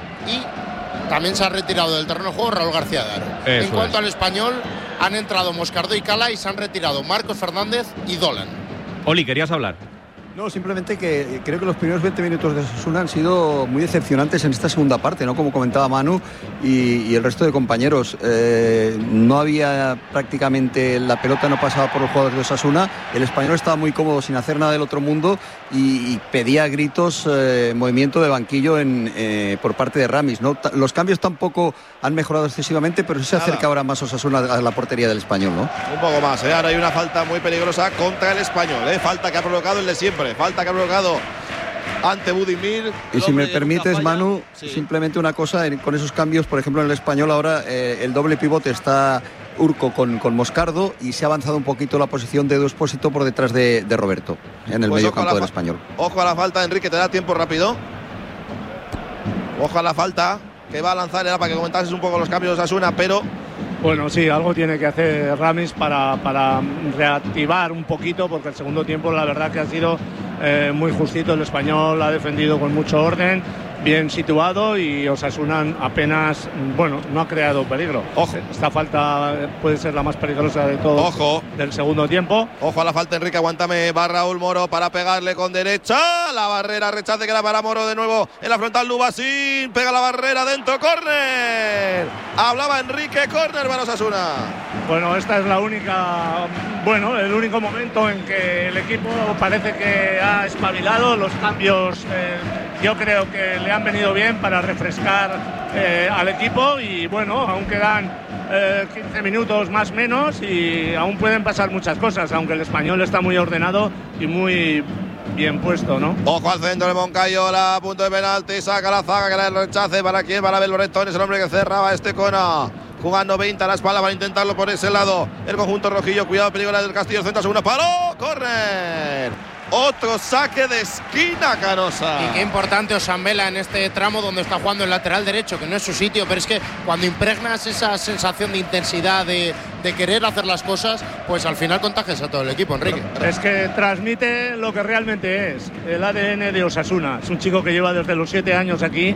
Speaker 10: y también se ha retirado del terreno de juego Raúl García de Aro.
Speaker 5: Eso
Speaker 10: en cuanto
Speaker 5: es.
Speaker 10: al Español, han entrado Moscardó y Cala y se han retirado Marcos Fernández y Dolan.
Speaker 5: Oli, ¿querías hablar?
Speaker 12: No, simplemente que creo que los primeros veinte minutos de Osasuna han sido muy decepcionantes en esta segunda parte, ¿no? Como comentaba Manu y, y el resto de compañeros. Eh, no había prácticamente, la pelota no pasaba por los jugadores de Osasuna. El Español estaba muy cómodo sin hacer nada del otro mundo y, y pedía a gritos eh, movimiento de banquillo en, eh, por parte de Ramis, ¿no? Ta- los cambios tampoco han mejorado excesivamente, pero sí se acerca ahora más Osasuna a la portería del Español, ¿no?
Speaker 11: Un poco más, ¿eh? Ahora hay una falta muy peligrosa contra el Español, ¿eh? Falta que ha provocado el de siempre, falta que ha provocado ante Budimir.
Speaker 12: Y si me permites, Manu, sí. simplemente una cosa, con esos cambios, por ejemplo, en el Español ahora eh, el doble pivote está Urco con, con Moscardo y se ha avanzado un poquito la posición de Edu Expósito por detrás de, de Roberto, en el
Speaker 11: Pues
Speaker 12: medio campo del
Speaker 11: fa-
Speaker 12: Español.
Speaker 11: Ojo a la falta, Enrique, te da tiempo rápido. Ojo a la falta que va a lanzar, era para que comentases un poco los cambios de Osasuna, pero
Speaker 13: Bueno, sí, algo tiene que hacer Ramis para, para reactivar un poquito, porque el segundo tiempo la verdad que ha sido eh, muy justito. El Español ha defendido con mucho orden, bien situado, y Osasuna apenas, bueno, no ha creado peligro.
Speaker 11: Ojo.
Speaker 13: Esta falta puede ser la más peligrosa de todo.
Speaker 11: Ojo.
Speaker 13: Del segundo tiempo.
Speaker 11: Ojo a la falta, Enrique, aguántame. Va Raúl Moro para pegarle con derecha. La barrera, rechace que era para Moro de nuevo en la frontal. Lubasín pega la barrera dentro, córner. Hablaba Enrique, córner para Osasuna.
Speaker 13: Bueno, esta es la única, bueno, el único momento en que el equipo parece que ha espabilado. Los cambios eh, yo creo que le han venido bien para refrescar eh, al equipo, y bueno, aún quedan eh, quince minutos más menos y aún pueden pasar muchas cosas, aunque el Español está muy ordenado y muy bien puesto, ¿no?
Speaker 11: Ojo al centro de Moncayola, punto de penalti, saca la zaga, que era el rechace para quién, para Abel Bretones, el hombre que cerraba este cono. Jugando veinte a la espalda para intentarlo por ese lado. El conjunto rojillo, cuidado, peligro del Castillo, centro, segundo palo, córner. Otro saque de esquina, Canosa.
Speaker 10: Y qué importante Osambela en este tramo donde está jugando el lateral derecho, que no es su sitio, pero es que cuando impregnas esa sensación de intensidad, de, de querer hacer las cosas, pues al final contagias a todo el equipo, Enrique.
Speaker 13: Es que transmite lo que realmente es, el A D N de Osasuna. Es un chico que lleva desde los siete años aquí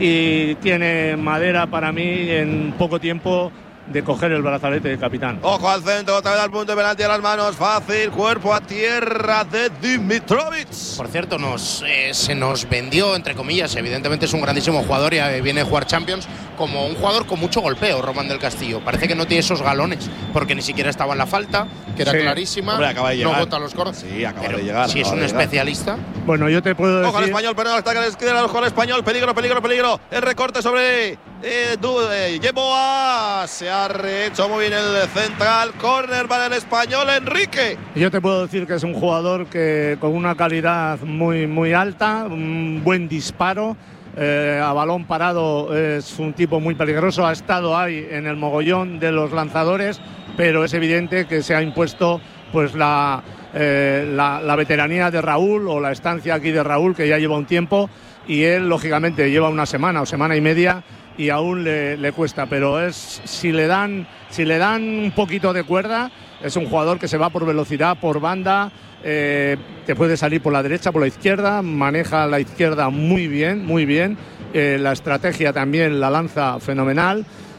Speaker 13: y tiene madera para mí en poco tiempo de coger el brazalete de capitán.
Speaker 11: Ojo al centro, otra vez al punto de penalti a las manos, fácil, cuerpo a tierra de Dimitrovic.
Speaker 10: Por cierto, nos, eh, se nos vendió, entre comillas, evidentemente es un grandísimo jugador y eh, viene a jugar Champions, como un jugador con mucho golpeo, Román del Castillo. Parece que no tiene esos galones, porque ni siquiera estaba en la falta, que era
Speaker 13: Sí.
Speaker 10: clarísima.
Speaker 11: Hombre, acaba de llegar.
Speaker 10: No bota los cortes.
Speaker 11: Sí, acaba
Speaker 10: Pero
Speaker 11: de llegar.
Speaker 10: si es
Speaker 11: acaba
Speaker 10: un
Speaker 11: de llegar.
Speaker 10: especialista.
Speaker 13: Bueno, yo te puedo
Speaker 11: Ojo al
Speaker 13: decir...
Speaker 11: Español, pero no ataca a la izquierda, ojo al Español, peligro, peligro, peligro. El recorte sobre eh, Du- eh, Yeboah. Se ha rehecho muy bien el central. Córner para el Español, Enrique.
Speaker 13: Yo te puedo decir que es un jugador que con una calidad muy, muy alta, un buen disparo. Eh, a balón parado es un tipo muy peligroso, ha estado ahí en el mogollón de los lanzadores, pero es evidente que se ha impuesto pues la, eh, la, la veteranía de Raúl, o la estancia aquí de Raúl, que ya lleva un tiempo, y él lógicamente lleva una semana o semana y media y aún le, le cuesta, pero es si le dan si le dan un poquito de cuerda, es un jugador que se va por velocidad, por banda. Eh, te puede salir por la derecha, por la izquierda, maneja la izquierda muy bien, muy bien. Eh, la estrategia también la lanza fenomenal.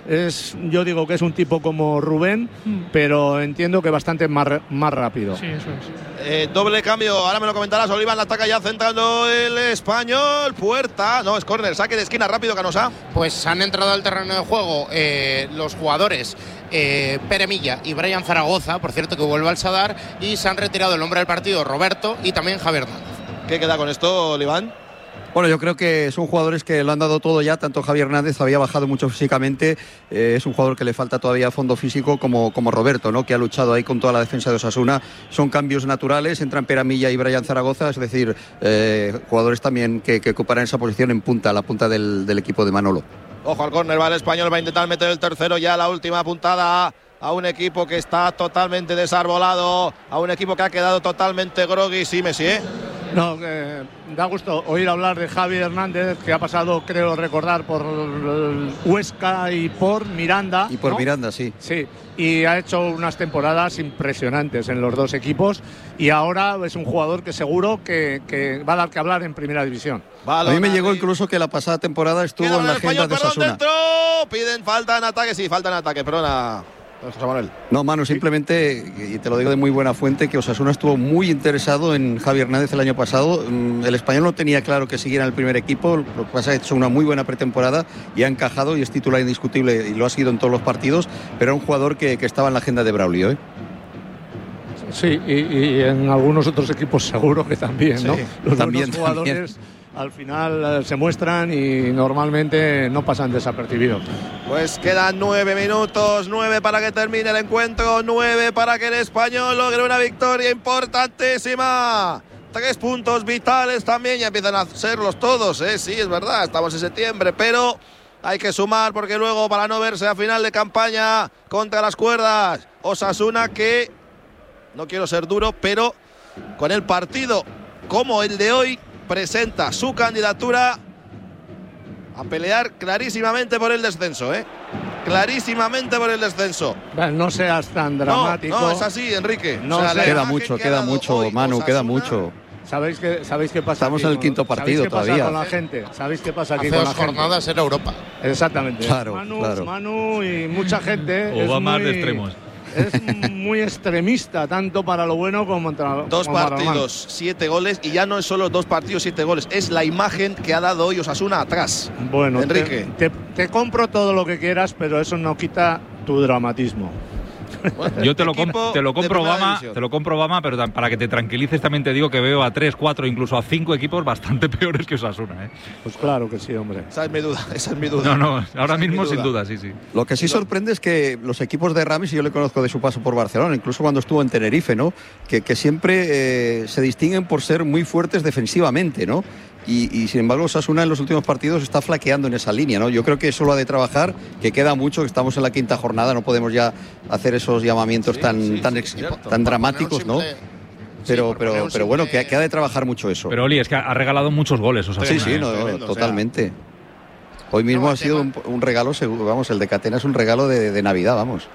Speaker 13: Es, yo digo que es un tipo como Rubén, mm. pero entiendo que bastante más, más rápido.
Speaker 4: Sí, eso es.
Speaker 11: Eh, doble cambio, ahora me lo comentarás. Oliván la ataca ya centrando el español. Puerta, no, es córner, saque de esquina rápido, Canosa.
Speaker 10: Pues han entrado al terreno de juego eh, los jugadores eh, Pere Milla y Brian Zaragoza, por cierto que vuelve al Sadar, y se han retirado el hombre del partido, Roberto, y también Javier Hernández.
Speaker 11: ¿Qué queda con esto, Oliván?
Speaker 12: Bueno, yo creo que son jugadores que lo han dado todo ya, tanto Javier Hernández había bajado mucho físicamente, eh, es un jugador que le falta todavía fondo físico como, como Roberto, ¿no? Que ha luchado ahí con toda la defensa de Osasuna. Son cambios naturales, entran Pere Milla y Brian Zaragoza, es decir, eh, jugadores también que, que ocuparán esa posición en punta, la punta del, del equipo de Manolo.
Speaker 11: Ojo al córner, va el español, va a intentar meter el tercero ya, la última puntada a un equipo que está totalmente desarbolado, a un equipo que ha quedado totalmente groggy. Sí, Messi, ¿eh?
Speaker 13: No, eh, da gusto oír hablar de Javi Hernández, que ha pasado, creo recordar, por Huesca y por Miranda.
Speaker 12: Y por
Speaker 13: ¿no?
Speaker 12: Miranda, sí.
Speaker 13: Sí, y ha hecho unas temporadas impresionantes en los dos equipos y ahora es un jugador que seguro que, que va a dar que hablar en primera división.
Speaker 12: Vale, a mí me llegó incluso que la pasada temporada estuvo en la agenda de Osasuna.
Speaker 11: Dentro, piden falta en ataque, sí, falta en ataque, perdona. José Manuel.
Speaker 12: No, Manu, simplemente, y te lo digo de muy buena fuente, que Osasuna estuvo muy interesado en Javi Hernández el año pasado. El español no tenía claro que siguiera en el primer equipo, lo que pasa es que ha hecho una muy buena pretemporada y ha encajado y es titular indiscutible y lo ha sido en todos los partidos, pero era un jugador que, que estaba en la agenda de Braulio, ¿eh?
Speaker 13: Sí, y, y en algunos otros equipos seguro que también, ¿no?
Speaker 12: Sí,
Speaker 13: los
Speaker 12: también,
Speaker 13: buenos jugadores
Speaker 12: también.
Speaker 13: Al final eh, se muestran y normalmente no pasan desapercibidos.
Speaker 11: Pues quedan nueve minutos, nueve para que termine el encuentro, nueve para que el español logre una victoria importantísima. Tres puntos vitales también, ya empiezan a serlos todos, ¿eh? Sí, es verdad, estamos en septiembre, pero hay que sumar porque luego para no verse a final de campaña contra las cuerdas, Osasuna que, no quiero ser duro, pero con el partido como el de hoy, presenta su candidatura a pelear clarísimamente por el descenso, ¿eh? Clarísimamente por el descenso.
Speaker 13: Bueno, no seas tan dramático.
Speaker 11: No, no es así, Enrique.
Speaker 12: No, o sea, queda mucho, queda mucho, hoy, Manu, queda mucho.
Speaker 13: ¿Sabéis qué, ¿Sabéis qué pasa?
Speaker 12: Estamos
Speaker 13: aquí,
Speaker 12: en el quinto partido
Speaker 13: ¿sabéis qué
Speaker 12: todavía.
Speaker 13: Pasa con la gente? ¿Sabéis qué pasa aquí
Speaker 10: Hace
Speaker 13: con
Speaker 10: dos
Speaker 13: la gente?
Speaker 10: jornadas era Europa.
Speaker 13: Exactamente.
Speaker 12: Claro,
Speaker 13: Manu,
Speaker 12: claro.
Speaker 13: Manu y mucha gente.
Speaker 5: O va
Speaker 13: es
Speaker 5: más
Speaker 13: muy,
Speaker 5: de extremos.
Speaker 13: Es muy extremista, tanto para lo bueno como para
Speaker 11: Dos
Speaker 13: como para lo malo.
Speaker 11: partidos, siete goles, y ya no es solo dos partidos, siete goles, es la imagen que ha dado hoy Osasuna atrás.
Speaker 13: Bueno,
Speaker 11: Enrique.
Speaker 13: Te, te, te compro todo lo que quieras, pero eso no quita tu dramatismo.
Speaker 11: Bueno,
Speaker 5: Yo te lo,
Speaker 11: equipo
Speaker 5: com te lo compro,
Speaker 11: de primera
Speaker 5: Obama,
Speaker 11: división.
Speaker 5: te lo compro, Obama, pero tam- para que te tranquilices también te digo que veo a tres, cuatro, incluso a cinco equipos bastante peores que Osasuna, ¿eh?
Speaker 13: Pues claro que sí, hombre.
Speaker 11: Esa es mi duda, esa es mi duda.
Speaker 5: No, no, ahora
Speaker 11: Esa es mi
Speaker 5: mismo sin duda, sí, sí.
Speaker 12: Lo que sí sorprende es que los equipos de Ramis, y yo le conozco de su paso por Barcelona, incluso cuando estuvo en Tenerife, ¿no? Que, que siempre eh, se distinguen por ser muy fuertes defensivamente, ¿no? Y, y sin embargo Osasuna en los últimos partidos está flaqueando en esa línea, ¿no? Yo creo que eso lo ha de trabajar, que queda mucho, que estamos en la quinta jornada, no podemos ya hacer esos llamamientos
Speaker 11: Sí,
Speaker 12: tan,
Speaker 11: sí,
Speaker 12: tan,
Speaker 11: sí,
Speaker 12: ex-
Speaker 11: cierto.
Speaker 12: tan
Speaker 10: Por
Speaker 12: dramáticos,
Speaker 10: poner un
Speaker 12: ¿no?
Speaker 10: simple-
Speaker 12: Pero,
Speaker 10: por
Speaker 12: pero,
Speaker 10: poner un
Speaker 12: pero bueno,
Speaker 10: simple-
Speaker 12: que, que ha de trabajar mucho eso.
Speaker 5: Pero Oli, es que ha regalado muchos goles Osasuna.
Speaker 12: Sí, sí,
Speaker 5: ¿eh?
Speaker 12: no,
Speaker 11: tremendo,
Speaker 12: totalmente. Hoy mismo
Speaker 10: No,
Speaker 12: ha
Speaker 10: el
Speaker 12: sido un,
Speaker 10: tema-
Speaker 12: un regalo seguro, vamos, el de Catena es un regalo de, de Navidad, vamos.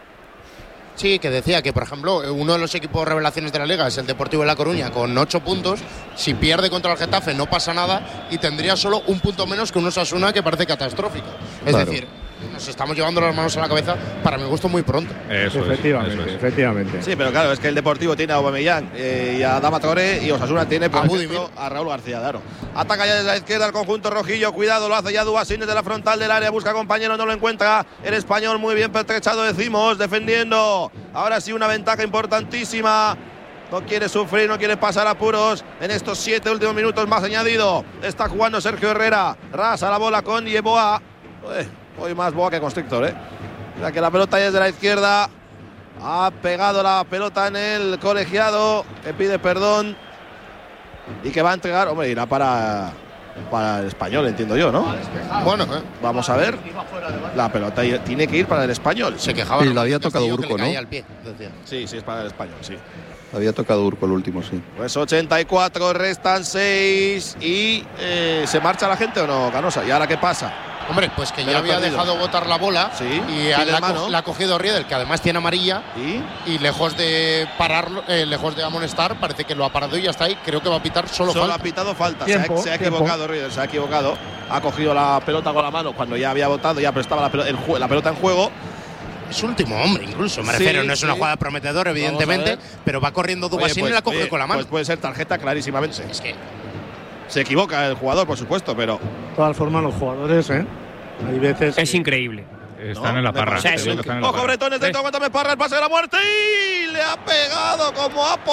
Speaker 10: Sí, que decía que, por ejemplo, uno de los equipos revelaciones de la Liga es el Deportivo de La Coruña con ocho puntos. Si pierde contra el Getafe no pasa nada y tendría solo un punto menos que un Osasuna que parece catastrófico. Es
Speaker 12: Claro.
Speaker 10: decir, nos estamos llevando las manos a la cabeza, para mi gusto, muy pronto.
Speaker 5: Eso es,
Speaker 13: efectivamente,
Speaker 5: eso es.
Speaker 13: efectivamente.
Speaker 11: Sí, pero claro, es que el Deportivo tiene a Aubameyang eh, y a Dama Traoré, y Osasuna tiene, por
Speaker 10: A
Speaker 11: ejemplo,
Speaker 10: Budimir.
Speaker 11: a Raúl García, claro. Ataca ya desde la izquierda el conjunto rojillo, cuidado, lo hace ya Dubasín desde la frontal del área, busca compañero, no lo encuentra. El español muy bien pertrechado, decimos, defendiendo. Ahora sí una ventaja importantísima. No quiere sufrir, no quiere pasar apuros en estos siete últimos minutos más añadido. Está jugando Sergio Herrera, rasa la bola con Yeboa. Uy, hoy más Boa que Constrictor, ¿eh? Mira que la pelota ya es de la izquierda. Ha pegado la pelota en el colegiado, que pide perdón y que va a entregar. Hombre, irá para, para el español, entiendo yo, ¿no?
Speaker 10: Bueno, ¿eh?
Speaker 11: Vamos a ver. La pelota tiene que ir para el español.
Speaker 10: Se quejaba.
Speaker 12: Sí, le había tocado
Speaker 10: Castillo que
Speaker 12: Urco,
Speaker 10: le
Speaker 12: ¿no?
Speaker 10: caía al pie, decía.
Speaker 11: Sí, sí, es para el español, sí.
Speaker 12: Había tocado Urco el último, sí.
Speaker 11: Pues ochenta y cuatro, restan seis y eh, ¿se marcha la gente o no, Canosa? ¿Y ahora qué pasa?
Speaker 10: Hombre, pues que
Speaker 11: Me
Speaker 10: ya
Speaker 11: lo he
Speaker 10: había
Speaker 11: perdido.
Speaker 10: dejado botar la bola
Speaker 11: Sí,
Speaker 10: y
Speaker 11: pide
Speaker 10: la,
Speaker 11: mano.
Speaker 10: co- la ha cogido Riedel, que además tiene amarilla,
Speaker 11: ¿Y?
Speaker 10: y lejos de pararlo, eh, lejos de amonestar, parece que lo ha parado y ya está ahí. Creo que va a pitar solo,
Speaker 11: Solo
Speaker 10: falta.
Speaker 11: ha pitado falta.
Speaker 13: Tiempo,
Speaker 11: se ha, se ha
Speaker 13: tiempo.
Speaker 11: equivocado, Riedel, se ha equivocado. ha cogido la pelota con la mano cuando ya había botado, ya pero estaba la pelota, el, la pelota en juego.
Speaker 10: Es último hombre, incluso, me
Speaker 11: sí,
Speaker 10: refiero, no es
Speaker 11: sí.
Speaker 10: una jugada prometedora, evidentemente, pero va corriendo Dubasín
Speaker 11: pues,
Speaker 10: y la coge
Speaker 11: oye,
Speaker 10: con la mano.
Speaker 11: Pues puede ser tarjeta clarísimamente.
Speaker 10: Es que
Speaker 11: se equivoca el jugador, por supuesto, pero.
Speaker 13: De todas formas, los jugadores, ¿eh? Hay veces.
Speaker 3: Es increíble.
Speaker 5: Están
Speaker 11: ¿no?
Speaker 5: en la parra.
Speaker 3: O sea, es
Speaker 5: Están en la
Speaker 11: Ojo,
Speaker 5: parra.
Speaker 11: Bretones, dentro, aguántame Parra, el pase de la muerte y le ha pegado como ha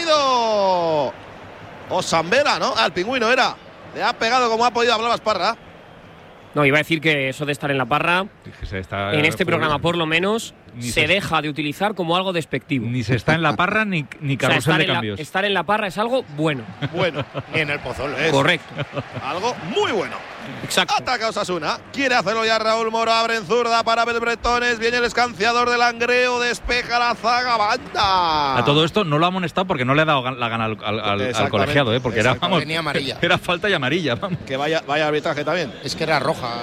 Speaker 11: podido. O Zambera, ¿no? Al pingüino era. Le ha pegado como ha podido, hablaba Parra.
Speaker 3: No, iba a decir que eso de estar en la parra,
Speaker 5: Se está,
Speaker 3: en este
Speaker 5: eh,
Speaker 3: programa por lo menos,
Speaker 5: Ni
Speaker 3: se
Speaker 5: se-
Speaker 3: deja de utilizar como algo despectivo.
Speaker 5: Ni se está en la parra ni, ni
Speaker 3: O sea,
Speaker 5: carrusel
Speaker 3: estar
Speaker 5: de
Speaker 3: en, la,
Speaker 5: cambios.
Speaker 3: estar en la parra es algo bueno.
Speaker 11: Bueno,
Speaker 10: ni en el Pozuelo.
Speaker 11: es
Speaker 3: Correcto.
Speaker 11: algo muy bueno.
Speaker 3: Exacto.
Speaker 11: Ataca Osasuna. Quiere hacerlo ya Raúl Moro. Abre en zurda para Belbretones. Viene el escanciador del Langreo. Despeja la zaga. Banda.
Speaker 5: A todo esto no lo ha amonestado porque no le ha dado gan- la gana al, al- al- al
Speaker 11: Exactamente,
Speaker 5: colegiado, ¿eh? Porque era,
Speaker 11: exacto.
Speaker 5: vamos,
Speaker 10: Tenía amarilla.
Speaker 5: era falta y amarilla. Vamos.
Speaker 11: Que vaya, vaya arbitraje también.
Speaker 10: Es que era roja.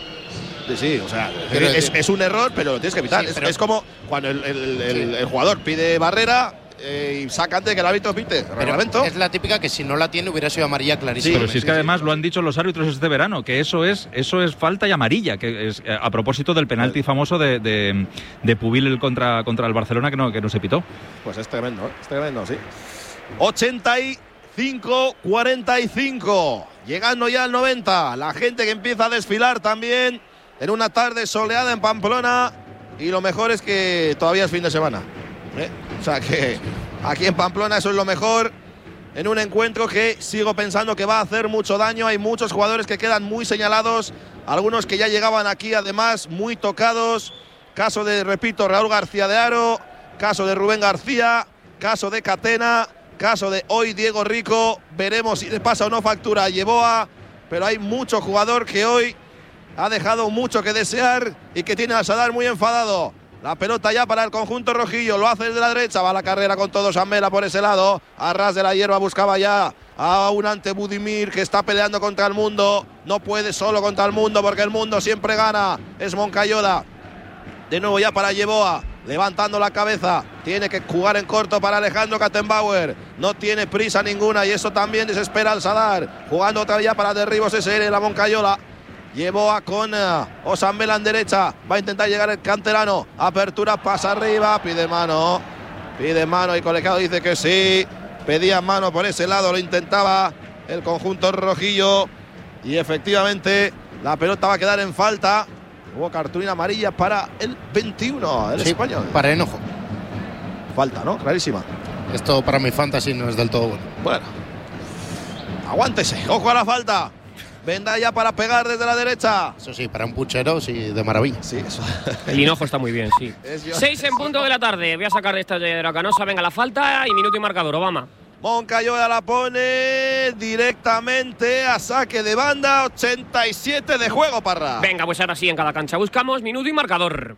Speaker 11: Sí, sí, o sea,
Speaker 10: Quiero
Speaker 11: es,
Speaker 10: decir-
Speaker 11: es un error, pero lo tienes que evitar.
Speaker 10: Sí,
Speaker 11: es,
Speaker 10: pero-
Speaker 11: es como cuando el, el- el-
Speaker 10: Sí.
Speaker 11: el jugador pide barrera eh, y saca antes de que el árbitro pite.
Speaker 10: Pero
Speaker 11: Reglamento.
Speaker 10: es la típica que si no la tiene hubiera sido amarilla clarísima.
Speaker 5: Pero si es que además lo han dicho los árbitros este verano, que eso es eso es falta y amarilla, que es eh, a propósito del penalti famoso de, de, de Pubil contra, contra el Barcelona que no, que no se pitó.
Speaker 11: Pues es tremendo, ¿eh? Es tremendo, sí. ochenta y cinco cuarenta y cinco. Llegando ya al noventa. La gente que empieza a desfilar también en una tarde soleada en Pamplona. Y lo mejor es que todavía es fin de semana. ¿eh? O sea que aquí en Pamplona eso es lo mejor. En un encuentro que sigo pensando que va a hacer mucho daño. Hay muchos jugadores que quedan muy señalados. Algunos que ya llegaban aquí además muy tocados. Caso de, repito, Raúl García de Haro. Caso de Rubén García. Caso de Catena. Caso de hoy Diego Rico. Veremos si le pasa o no factura a Yeboah. Pero hay mucho jugador que hoy ha dejado mucho que desear y que tiene al Sadar muy enfadado. La pelota ya para el conjunto rojillo. Lo hace desde la derecha. Va la carrera con todo Zambela por ese lado. A ras de la hierba buscaba ya a un ante Budimir que está peleando contra el mundo. No puede solo contra el mundo porque el mundo siempre gana. Es Moncayola. De nuevo ya para Yeboah. Levantando la cabeza. Tiene que jugar en corto para Alejandro Kattenbauer. No tiene prisa ninguna y eso también desespera al Sadar. Jugando otra vez ya para derribos S L la Moncayola. Yeboah con uh, Osambela en derecha. Va a intentar llegar el canterano. Apertura, pasa arriba. Pide mano. Pide mano y colegiado dice que sí. Pedía mano por ese lado. Lo intentaba el conjunto rojillo. Y efectivamente la pelota va a quedar en falta. Hubo cartulina amarilla para el veintiuno, el
Speaker 10: Sí,
Speaker 11: español.
Speaker 10: para enojo.
Speaker 11: Falta, ¿no? Clarísima.
Speaker 10: Esto para mi fantasy no es del todo bueno.
Speaker 11: Bueno. Aguántese. Ojo a la falta. Venda ya para pegar desde la derecha.
Speaker 10: Eso sí, para un puchero, sí, de maravilla.
Speaker 11: Sí, eso.
Speaker 3: El hinojo está muy bien, sí.
Speaker 11: Es yo-
Speaker 3: Seis en punto de la tarde. Voy a sacar de esta de la canosa. Venga, la falta y minuto y marcador. Obama.
Speaker 11: Moncayola la pone directamente a saque de banda. ochenta y siete de juego, Parra.
Speaker 3: Venga, pues ahora sí, en cada cancha buscamos minuto y marcador.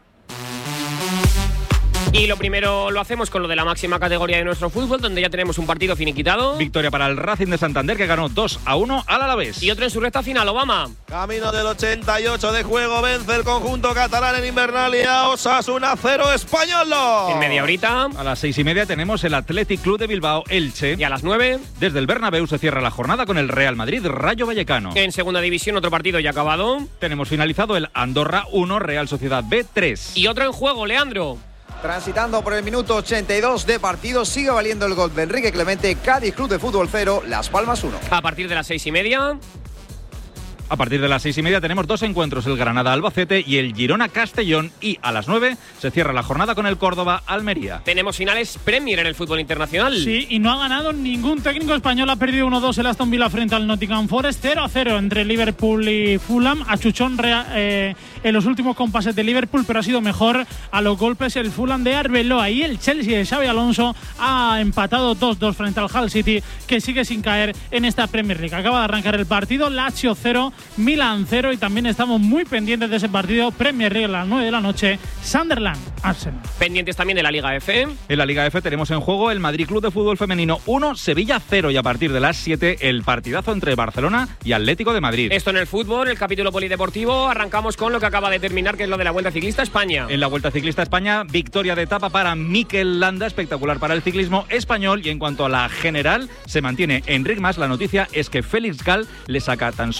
Speaker 3: Y lo primero lo hacemos con lo de la máxima categoría de nuestro fútbol, donde ya tenemos un partido finiquitado.
Speaker 5: Victoria para el Racing de Santander, que ganó dos a uno al Alavés.
Speaker 3: Y otro en su recta final, Obama.
Speaker 11: Camino del ochenta y ocho de juego. Vence el conjunto catalán en Invernalia. Osasuna cero, Español.
Speaker 3: En media horita.
Speaker 5: A las seis y media tenemos el Athletic Club de Bilbao Elche.
Speaker 3: Y a las nueve.
Speaker 5: Desde el Bernabéu se cierra la jornada con el Real Madrid Rayo Vallecano.
Speaker 3: En segunda división, otro partido ya acabado.
Speaker 5: Tenemos finalizado el Andorra uno, Real Sociedad B tres.
Speaker 3: Y otro en juego, Leandro.
Speaker 8: Transitando por el minuto ochenta y dos de partido, sigue valiendo el gol de Enrique Clemente. Cádiz Club de Fútbol cero, Las Palmas uno.
Speaker 3: A partir de las seis y media.
Speaker 5: A partir de las seis y media tenemos dos encuentros, el Granada-Albacete y el Girona-Castellón. Y a las nueve se cierra la jornada con el Córdoba-Almería.
Speaker 3: Tenemos finales Premier en el fútbol internacional.
Speaker 14: Sí, y no ha ganado ningún técnico español. Ha perdido uno dos el Aston Villa frente al Nottingham Forest. cero a cero entre Liverpool y Fulham. Achuchón rea, eh, en los últimos compases de Liverpool, pero ha sido mejor a los golpes el Fulham de Arbeloa. Y el Chelsea de Xabi Alonso ha empatado dos dos frente al Hull City, que sigue sin caer en esta Premier League. Acaba de arrancar el partido, Lazio cero, Milan cero, y también estamos muy pendientes de ese partido Premier League a las nueve de la noche, Sunderland Arsenal.
Speaker 3: Pendientes también de la Liga F.
Speaker 5: En la Liga F tenemos en juego el Madrid Club de Fútbol Femenino uno, Sevilla cero, y a partir de las siete el partidazo entre Barcelona y Atlético de Madrid.
Speaker 3: Esto en el fútbol, el capítulo polideportivo. Arrancamos con lo que acaba de terminar, que es lo de la Vuelta Ciclista España.
Speaker 5: En la Vuelta Ciclista España, victoria de etapa para Mikel Landa, espectacular para el ciclismo español. Y en cuanto a la general, se mantiene Enric Mas. La noticia es que Félix Gal le saca tan solo veinte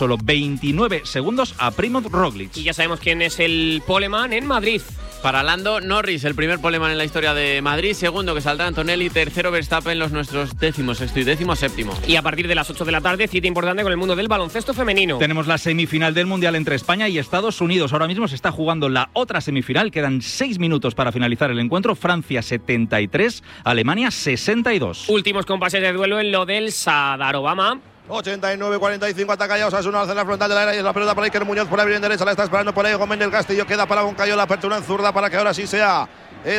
Speaker 5: veintinueve segundos a Primož Roglič.
Speaker 3: Y ya sabemos quién es el poleman en Madrid.
Speaker 15: Para Lando Norris, el primer poleman en la historia de Madrid. Segundo, que saldrá Antonelli. Tercero, Verstappen, los nuestros décimos sexto y décimo séptimo.
Speaker 3: Y a partir de las ocho de la tarde, cita importante con el mundo del baloncesto femenino.
Speaker 5: Tenemos la semifinal del Mundial entre España y Estados Unidos. Ahora mismo se está jugando la otra semifinal. Quedan seis minutos para finalizar el encuentro. Francia setenta y tres, Alemania sesenta y dos.
Speaker 3: Últimos compases de duelo en lo del Sadar Obama.
Speaker 11: ochenta y nueve cuarenta y cinco, ataca ya Osasuna, hace la frontal de la área y es la pelota para Iker Muñoz por la bien derecha, la está esperando por ahí Gómez del Castillo, queda para Boncayo, la apertura en zurda para que ahora sí sea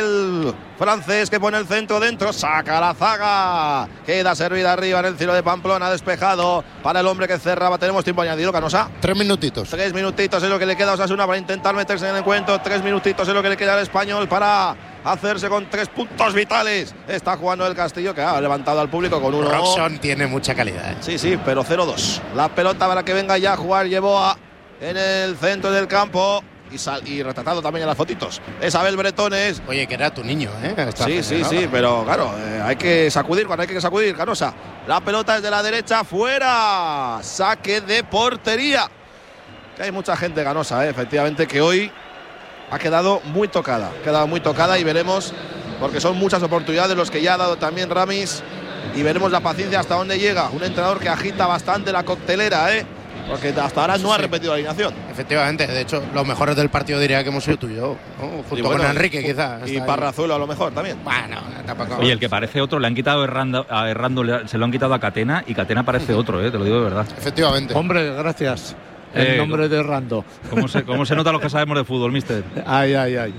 Speaker 11: el francés que pone el centro dentro, saca la zaga, queda servida arriba en el cielo de Pamplona, despejado para el hombre que cerraba. Tenemos tiempo añadido, Canosa.
Speaker 10: Tres minutitos.
Speaker 11: Tres minutitos es lo que le queda a Osasuna para intentar meterse en el encuentro. Tres minutitos es lo que le queda al Español para hacerse con tres puntos vitales. Está jugando el Castillo, que ha levantado al público con uno.
Speaker 10: Roxon tiene mucha calidad, ¿eh?
Speaker 11: Sí, sí, pero cero dos. La pelota para que venga ya a jugar Yeboah en el centro del campo. Y, sal, y retratado también en las fotitos. Isabel Bretones.
Speaker 10: Oye, que era tu niño, ¿eh? Esta
Speaker 11: sí, sí, sí, pero claro, eh, hay que sacudir cuando hay que sacudir, Canosa. La pelota es de la derecha, fuera. Saque de portería. Que hay mucha gente, Canosa, ¿eh? Efectivamente, que hoy ha quedado muy tocada. Ha quedado muy tocada y veremos, porque son muchas oportunidades los que ya ha dado también Ramis. Y veremos la paciencia hasta dónde llega. Un entrenador que agita bastante la coctelera, ¿eh? Porque hasta ahora no sí, ha repetido la alineación.
Speaker 10: Efectivamente, de hecho, los mejores del partido diría que hemos sido tú y yo, ¿no? Junto y bueno, con Enrique, quizás.
Speaker 11: Y Parrazuelo a lo mejor también.
Speaker 10: Bueno, tampoco.
Speaker 5: Oye, el que parece otro, le han quitado Errando, a Errando, se lo han quitado a Catena y Catena parece otro, ¿eh? Te lo digo de verdad.
Speaker 10: Efectivamente.
Speaker 13: Hombre, gracias. El
Speaker 5: Eh,
Speaker 13: nombre de Errando.
Speaker 5: ¿Cómo se, cómo se nota los que sabemos de fútbol, mister?
Speaker 13: Ay, ay, ay.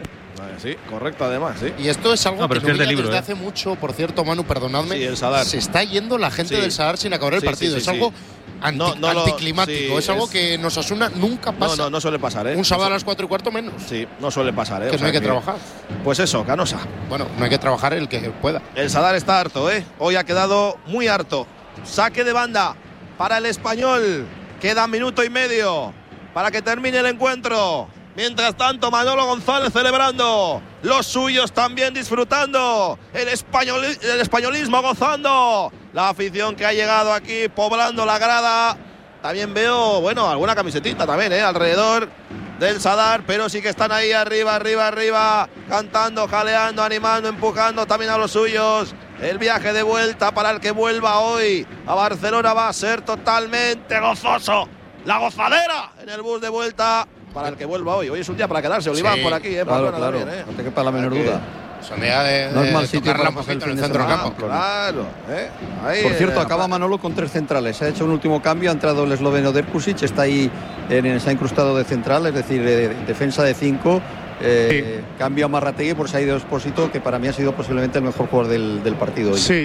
Speaker 11: Sí, correcto, además, sí.
Speaker 10: Y esto es algo
Speaker 5: no,
Speaker 10: que
Speaker 5: es
Speaker 10: no
Speaker 5: que es de libro,
Speaker 10: desde
Speaker 5: ¿eh?
Speaker 10: hace mucho, por cierto, Manu, perdonadme.
Speaker 11: Sí, el Sadar.
Speaker 10: Se está yendo la gente
Speaker 11: sí.
Speaker 10: del Sadar sin acabar el
Speaker 11: sí,
Speaker 10: partido.
Speaker 11: Sí, sí,
Speaker 10: es algo
Speaker 11: sí.
Speaker 10: anti,
Speaker 11: no, no
Speaker 10: anticlimático.
Speaker 11: Lo,
Speaker 10: sí, es algo es... que en Osasuna nunca pasa.
Speaker 11: No, no, no suele pasar, ¿eh?
Speaker 10: Un sábado a las cuatro y cuarto menos.
Speaker 11: Sí, no suele pasar, ¿eh?
Speaker 10: Que
Speaker 11: o sea
Speaker 10: no hay que,
Speaker 11: que
Speaker 10: trabajar.
Speaker 11: Pues eso, Canosa.
Speaker 10: Bueno, no hay que trabajar el que pueda.
Speaker 11: El Sadar está harto, ¿eh? Hoy ha quedado muy harto. Saque de banda para el Español. Queda minuto y medio para que termine el encuentro. Mientras tanto, Manolo González celebrando, los suyos también disfrutando, el, español, el españolismo gozando, la afición que ha llegado aquí poblando la grada. También veo, bueno, alguna camisetita también, ¿eh? Alrededor del Sadar, pero sí que están ahí arriba, arriba, arriba, cantando, jaleando, animando, empujando también a los suyos. El viaje de vuelta para el que vuelva hoy a Barcelona va a ser totalmente gozoso. La gozadera en el bus de vuelta para el que vuelva hoy. Hoy es un día para quedarse, Oliván, sí, por aquí, ¿eh?
Speaker 12: Claro,
Speaker 11: claro,
Speaker 12: también, ¿eh? No te quepa la menor
Speaker 11: aquí.
Speaker 12: duda.
Speaker 10: Son día de,
Speaker 12: no
Speaker 10: de
Speaker 12: es mal sitio para
Speaker 10: un poquito en el
Speaker 12: de
Speaker 10: centro del campo.
Speaker 11: Claro, ¿eh? Ahí,
Speaker 12: por cierto,
Speaker 11: eh,
Speaker 12: acaba Manolo con tres centrales. Se ha hecho un último cambio, ha entrado el esloveno Derkusic, está ahí, en, se ha incrustado de central, es decir, de, de defensa de cinco. Eh, sí. Cambio a Marrategui por Saido Expósito, que para mí ha sido posiblemente el mejor jugador del, del partido hoy.
Speaker 13: Sí.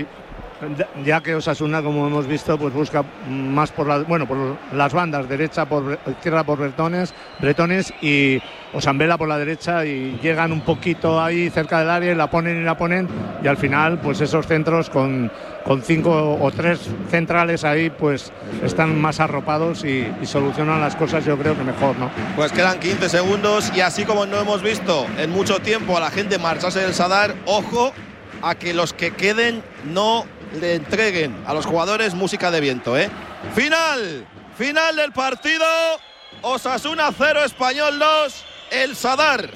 Speaker 13: Ya que Osasuna, como hemos visto, pues busca más por la, bueno, por las bandas, derecha por izquierda por Bretones, Bretones y Osambela por la derecha, y llegan un poquito ahí cerca del área y la ponen y la ponen, y al final pues esos centros con, con cinco o tres centrales ahí pues están más arropados y, y solucionan las cosas, yo creo que mejor, ¿no?
Speaker 11: Pues quedan quince segundos y así como no hemos visto en mucho tiempo a la gente marcharse del Sadar, ojo a que los que queden no le entreguen a los jugadores música de viento, ¿eh? Final, final del partido. Osasuna cero, Español dos, el Sadar.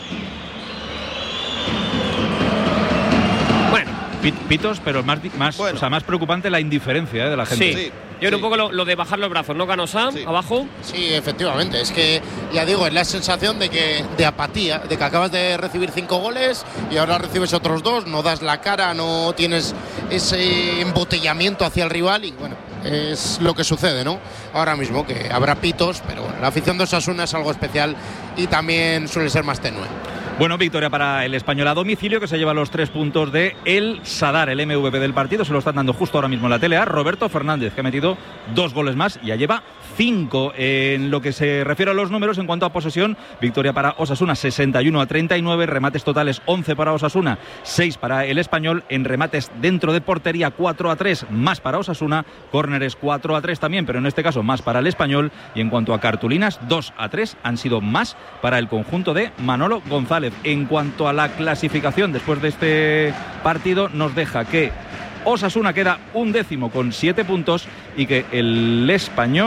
Speaker 5: Bueno, pitos, pero más, más, bueno. o sea, más preocupante la indiferencia, ¿eh? de la gente.
Speaker 3: Sí. sí. Yo creo sí. un poco lo, lo de bajar los brazos, ¿no, Canosa? Sí. Abajo.
Speaker 10: Sí, efectivamente. Es que, ya digo, es la sensación de que de apatía, de que acabas de recibir cinco goles y ahora recibes otros dos, no das la cara, no tienes ese embotellamiento hacia el rival y, bueno, es lo que sucede, ¿no? Ahora mismo, que habrá pitos, pero bueno, la afición de Osasuna es algo especial y también suele ser más tenue.
Speaker 5: Bueno, victoria para el Español a domicilio, que se lleva los tres puntos de el Sadar, el M V P del partido. Se lo están dando justo ahora mismo en la tele a Roberto Fernández, que ha metido dos goles más y ya lleva cinco. En lo que se refiere a los números, en cuanto a posesión, victoria para Osasuna sesenta y uno a treinta y nueve, remates totales once para Osasuna, seis para el Español, en remates dentro de portería cuatro a tres, más para Osasuna, córneres cuatro a tres también, pero en este caso más para el Español, y en cuanto a cartulinas, dos a tres han sido más para el conjunto de Manolo González. En cuanto a la clasificación después de este partido, nos deja que Osasuna queda un décimo con siete puntos y que el Español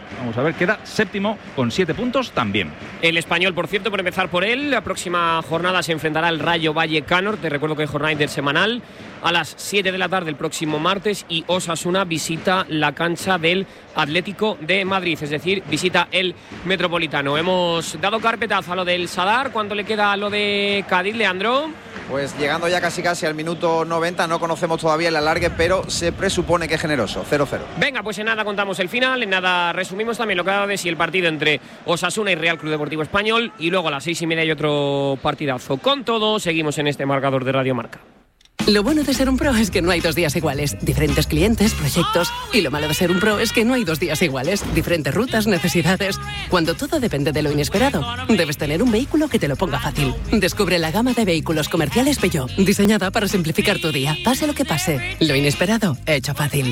Speaker 5: Vamos a ver, queda séptimo con siete puntos también.
Speaker 3: El Español, por cierto, por empezar por él, la próxima jornada se enfrentará al Rayo Vallecano. Te recuerdo que es jornada intersemanal a las siete de la tarde el próximo martes, y Osasuna visita la cancha del Atlético de Madrid, es decir, visita el Metropolitano. Hemos dado carpetazo a lo del Sadar. ¿Cuánto le queda a lo de Cádiz, Leandro?
Speaker 8: Pues llegando ya casi casi al minuto noventa, no conocemos todavía el alargue, pero se presupone que es generoso, cero cero.
Speaker 3: Venga, pues en nada contamos el final, en nada resumimos también lo que ha dado de sí el partido entre Osasuna y Real Club Deportivo Español, y luego a las seis y media hay otro partidazo. Con todo, seguimos en este marcador de Radio Marca.
Speaker 16: Lo bueno de ser un pro es que no hay dos días iguales. Diferentes clientes, proyectos. Y lo malo de ser un pro es que no hay dos días iguales. Diferentes rutas, necesidades. Cuando todo depende de lo inesperado, debes tener un vehículo que te lo ponga fácil. Descubre la gama de vehículos comerciales Peugeot, diseñada para simplificar tu día. Pase lo que pase, lo inesperado, hecho fácil.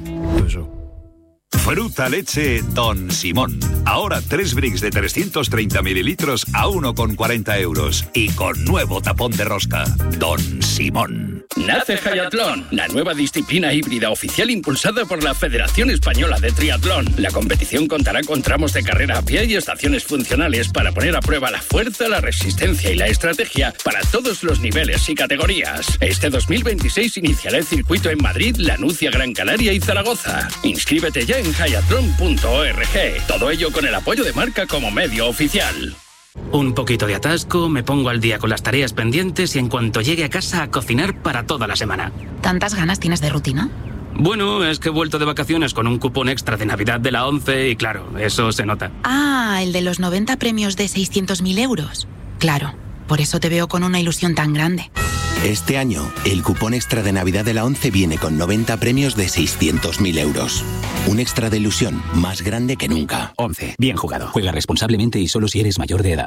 Speaker 17: Fruta leche Don Simón. Ahora tres bricks de trescientos treinta mililitros a uno con cuarenta euros. Y con nuevo tapón de rosca. Don Simón.
Speaker 18: Nace Hayatlón, la nueva disciplina híbrida oficial impulsada por la Federación Española de Triatlón. La competición contará con tramos de carrera a pie y estaciones funcionales para poner a prueba la fuerza, la resistencia y la estrategia para todos los niveles y categorías. Este dos mil veintiséis iniciará el circuito en Madrid, Lanucia, Gran Canaria y Zaragoza. Inscríbete ya en hayatlón punto org. Todo ello con el apoyo de Marca como medio oficial.
Speaker 19: Un poquito de atasco, me pongo al día con las tareas pendientes y en cuanto llegue a casa a cocinar para toda la semana.
Speaker 20: ¿Tantas ganas tienes de rutina?
Speaker 19: Bueno, es que he vuelto de vacaciones con un cupón extra de Navidad de la ONCE y claro, eso se nota.
Speaker 20: Ah, el de los noventa premios de seiscientos mil euros. Claro, por eso te veo con una ilusión tan grande.
Speaker 21: Este año, el cupón extra de Navidad de la ONCE viene con noventa premios de seiscientos mil euros. Un extra de ilusión más grande que nunca.
Speaker 19: ONCE, bien jugado. Juega responsablemente y solo si eres mayor de edad.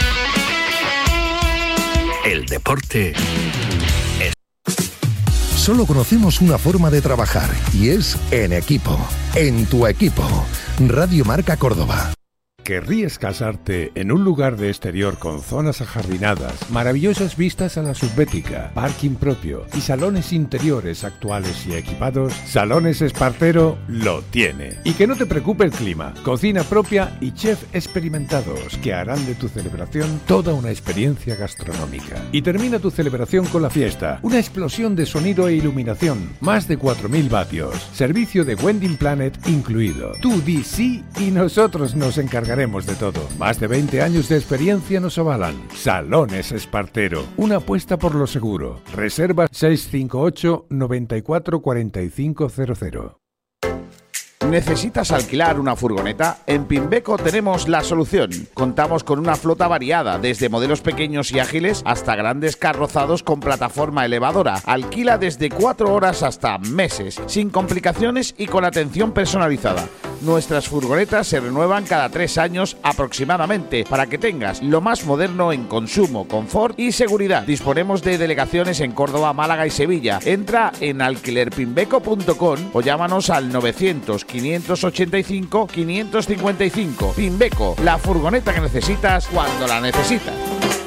Speaker 17: El deporte es...
Speaker 22: Solo conocemos una forma de trabajar y es en equipo. En tu equipo. Radio Marca Córdoba.
Speaker 23: ¿Querrías casarte en un lugar de exterior con zonas ajardinadas, maravillosas vistas a la subbética, parking propio y salones interiores actuales y equipados? Salones Espartero lo tiene. Y que no te preocupe el clima, cocina propia y chef experimentados que harán de tu celebración toda una experiencia gastronómica. Y termina tu celebración con la fiesta, una explosión de sonido e iluminación, más de cuatro mil vatios, servicio de Wedding Planet incluido. Tú di sí y nosotros nos encargaremos de todo. Más de veinte años de experiencia nos avalan. Salones Espartero, una apuesta por lo seguro. Reserva seis cinco ocho, noventa y cuatro, cuarenta y cinco cero cero.
Speaker 24: ¿Necesitas alquilar una furgoneta? En Pimbeco tenemos la solución. Contamos con una flota variada, desde modelos pequeños y ágiles hasta grandes carrozados con plataforma elevadora. Alquila desde cuatro horas hasta meses, sin complicaciones y con atención personalizada. Nuestras furgonetas se renuevan cada tres años aproximadamente, para que tengas lo más moderno en consumo, confort y seguridad. Disponemos de delegaciones en Córdoba, Málaga y Sevilla. Entra en alquiler pimbeco punto com o llámanos al novecientos, quinientos ochenta y cinco, quinientos cincuenta y cinco. Pimbeco, la furgoneta que necesitas cuando la necesitas.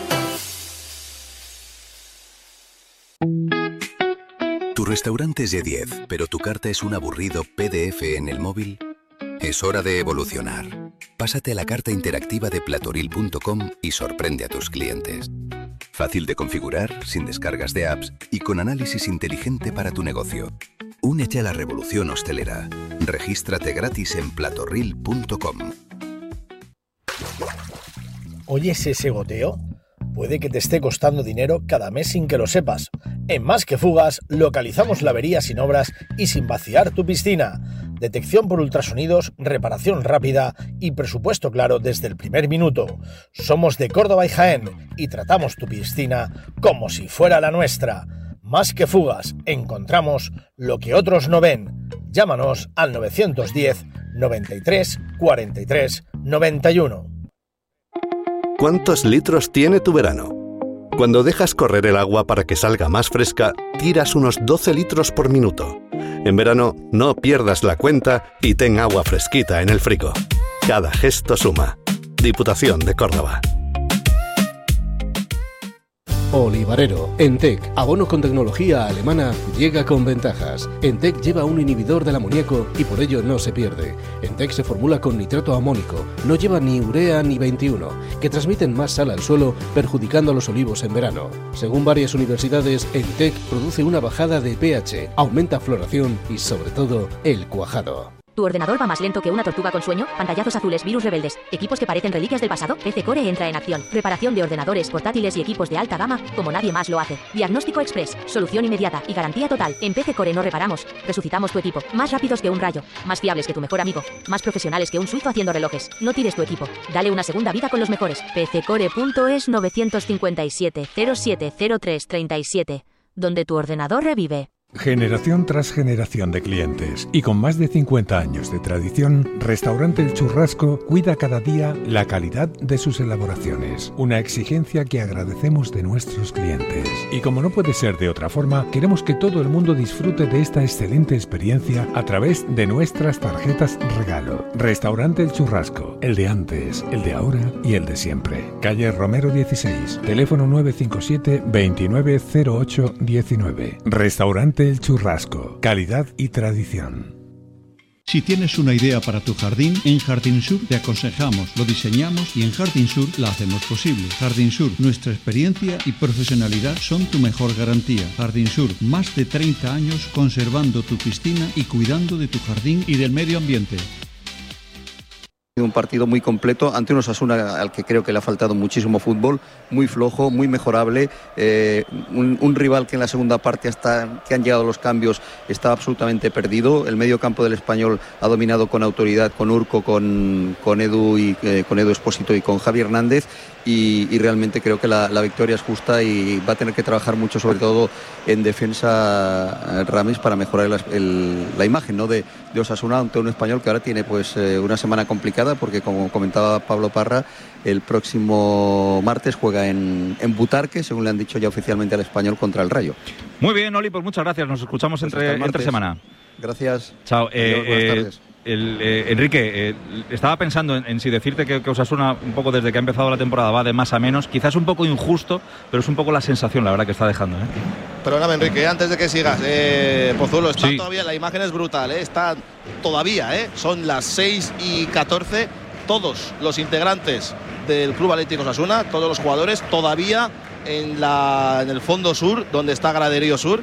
Speaker 25: Tu restaurante es de diez, pero tu carta es un aburrido P D F en el móvil. Es hora de evolucionar. Pásate a la carta interactiva de platoril punto com y sorprende a tus clientes. Fácil de configurar, sin descargas de apps y con análisis inteligente para tu negocio. Únete a la revolución hostelera. Regístrate gratis en platoril punto com.
Speaker 26: ¿Oyes ese goteo? Puede que te esté costando dinero cada mes sin que lo sepas. En Más que Fugas localizamos la avería sin obras y sin vaciar tu piscina. Detección por ultrasonidos, reparación rápida y presupuesto claro desde el primer minuto. Somos de Córdoba y Jaén y tratamos tu piscina como si fuera la nuestra. Más que Fugas, encontramos lo que otros no ven. Llámanos al novecientos diez, noventa y tres, cuarenta y tres, noventa y uno.
Speaker 27: ¿Cuántos litros tiene tu verano? Cuando dejas correr el agua para que salga más fresca, tiras unos doce litros por minuto. En verano, no pierdas la cuenta y ten agua fresquita en el frigo. Cada gesto suma. Diputación de Córdoba.
Speaker 1: Olivarero. Entec, abono con tecnología alemana, llega con ventajas. Entec lleva un inhibidor del amoníaco y por ello no se pierde. Entec se formula con nitrato amónico, no lleva ni urea ni veintiuno, que transmiten más sal al suelo, perjudicando a los olivos en verano. Según varias universidades, Entec produce una bajada de pH, aumenta floración y sobre todo el cuajado.
Speaker 2: ¿Tu ordenador va más lento que una tortuga con sueño? Pantallazos azules, virus rebeldes, equipos que parecen reliquias del pasado. P C Core entra en acción. Reparación de ordenadores, portátiles y equipos de alta gama como nadie más lo hace. Diagnóstico express, solución inmediata y garantía total. En P C Core no reparamos, resucitamos tu equipo. Más rápidos que un rayo, más fiables que tu mejor amigo, más profesionales que un suizo haciendo relojes. No tires tu equipo, dale una segunda vida con los mejores. P C Core punto es nueve cinco siete cero siete cero tres tres siete, donde tu ordenador revive.
Speaker 23: Generación tras generación de clientes y con más de cincuenta años de tradición, Restaurante El Churrasco cuida cada día la calidad de sus elaboraciones, una exigencia que agradecemos de nuestros clientes. Y como no puede ser de otra forma, queremos que todo el mundo disfrute de esta excelente experiencia a través de nuestras tarjetas regalo. Restaurante El Churrasco, el de antes, el de ahora y el de siempre. Calle Romero dieciséis, teléfono nueve cinco siete, veintinueve cero ocho diecinueve. Restaurante El Churrasco, calidad y tradición.
Speaker 4: Si tienes una idea para tu jardín, en Jardín Sur te aconsejamos, lo diseñamos y en Jardín Sur la hacemos posible. Jardín Sur, nuestra experiencia y profesionalidad son tu mejor garantía. Jardín Sur, más de treinta años conservando tu piscina y cuidando de tu jardín y del medio ambiente.
Speaker 12: Un partido muy completo ante un Osasuna al que creo que le ha faltado muchísimo fútbol, muy flojo, muy mejorable, eh, un, un rival que en la segunda parte hasta que han llegado los cambios estaba absolutamente perdido. El medio campo del Español ha dominado con autoridad, con Urco, con, con Edu y eh, con Edu Espósito y con Javi Hernández y, y realmente creo que la, la victoria es justa y va a tener que trabajar mucho, sobre todo en defensa, Ramis, para mejorar el, el, la imagen, ¿no?, de, de Osasuna ante un Español que ahora tiene pues eh, una semana complicada, porque como comentaba Pablo Parra, el próximo martes juega en, en Butarque, según le han dicho ya oficialmente al Español, contra el Rayo.
Speaker 5: Muy bien, Oli, pues muchas gracias, nos escuchamos pues entre, entre semana.
Speaker 12: Gracias.
Speaker 5: Chao. Eh,
Speaker 12: Adiós, buenas
Speaker 5: eh,
Speaker 12: tardes.
Speaker 5: El, eh, Enrique, eh, estaba pensando en, en si decirte que, que Osasuna, un poco desde que ha empezado la temporada, va de más a menos. Quizás un poco injusto, pero es un poco la sensación, la verdad, que está dejando. ¿eh?
Speaker 11: Perdóname, Enrique, antes de que sigas, eh, Pozuelo, está
Speaker 5: sí.
Speaker 11: todavía, la imagen es brutal, ¿eh? Está todavía, ¿eh? Son las seis y catorce, todos los integrantes del Club Atlético Osasuna, todos los jugadores, todavía en, la, en el fondo sur, donde está Graderío Sur.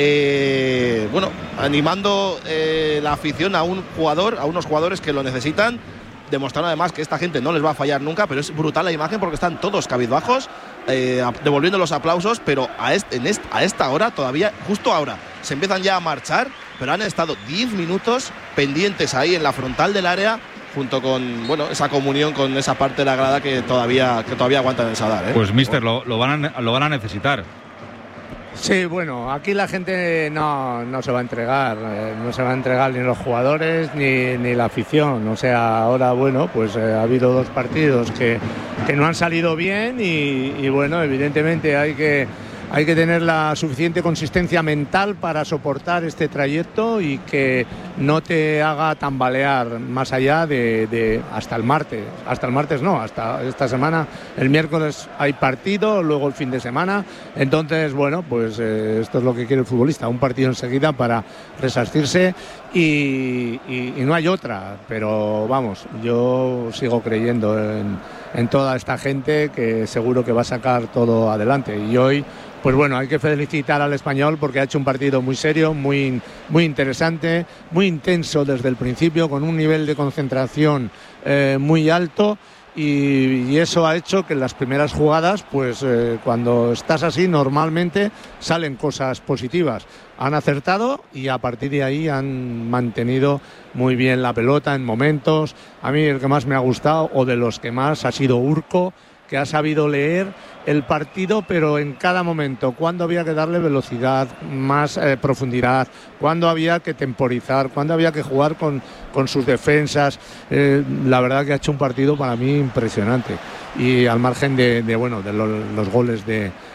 Speaker 11: Eh, bueno, animando eh, la afición a un jugador, a unos jugadores que lo necesitan, demostrando además que esta gente no les va a fallar nunca, pero es brutal la imagen porque están todos cabizbajos, eh, devolviendo los aplausos, pero a, este, en este, a esta hora, todavía, justo ahora, se empiezan ya a marchar, pero han estado diez minutos pendientes ahí en la frontal del área, junto con, bueno, esa comunión con esa parte de la grada que todavía, que todavía aguantan el Sadar, ¿eh?
Speaker 5: Pues, mister, lo, lo, van a, lo van a necesitar.
Speaker 13: Sí, bueno, aquí la gente no, no se va a entregar, eh, no se va a entregar ni los jugadores ni, ni la afición. O sea, ahora, bueno, pues eh, ha habido dos partidos que, que no han salido bien y, y bueno, evidentemente hay que, hay que tener la suficiente consistencia mental para soportar este trayecto y que no te haga tambalear más allá de, de hasta el martes. Hasta el martes no, hasta esta semana. El miércoles hay partido, luego el fin de semana. Entonces, bueno, pues eh, esto es lo que quiere el futbolista, un partido enseguida para resarcirse y, y, y no hay otra. Pero vamos, yo sigo creyendo en, en toda esta gente que seguro que va a sacar todo adelante. Y hoy, pues bueno, hay que felicitar al Español porque ha hecho un partido muy serio, muy, muy interesante, muy intenso desde el principio, con un nivel de concentración eh, muy alto y, y eso ha hecho que en las primeras jugadas, pues eh, cuando estás así, normalmente salen cosas positivas. Han acertado y a partir de ahí han mantenido muy bien la pelota en momentos. A mí el que más me ha gustado, o de los que más, ha sido Urco, que ha sabido leer el partido, pero en cada momento, cuando había que darle velocidad, más eh, profundidad, cuando había que temporizar, cuando había que jugar con, con sus defensas. Eh, la verdad que ha hecho un partido para mí impresionante. Y al margen de, de, bueno, de lo, los goles de,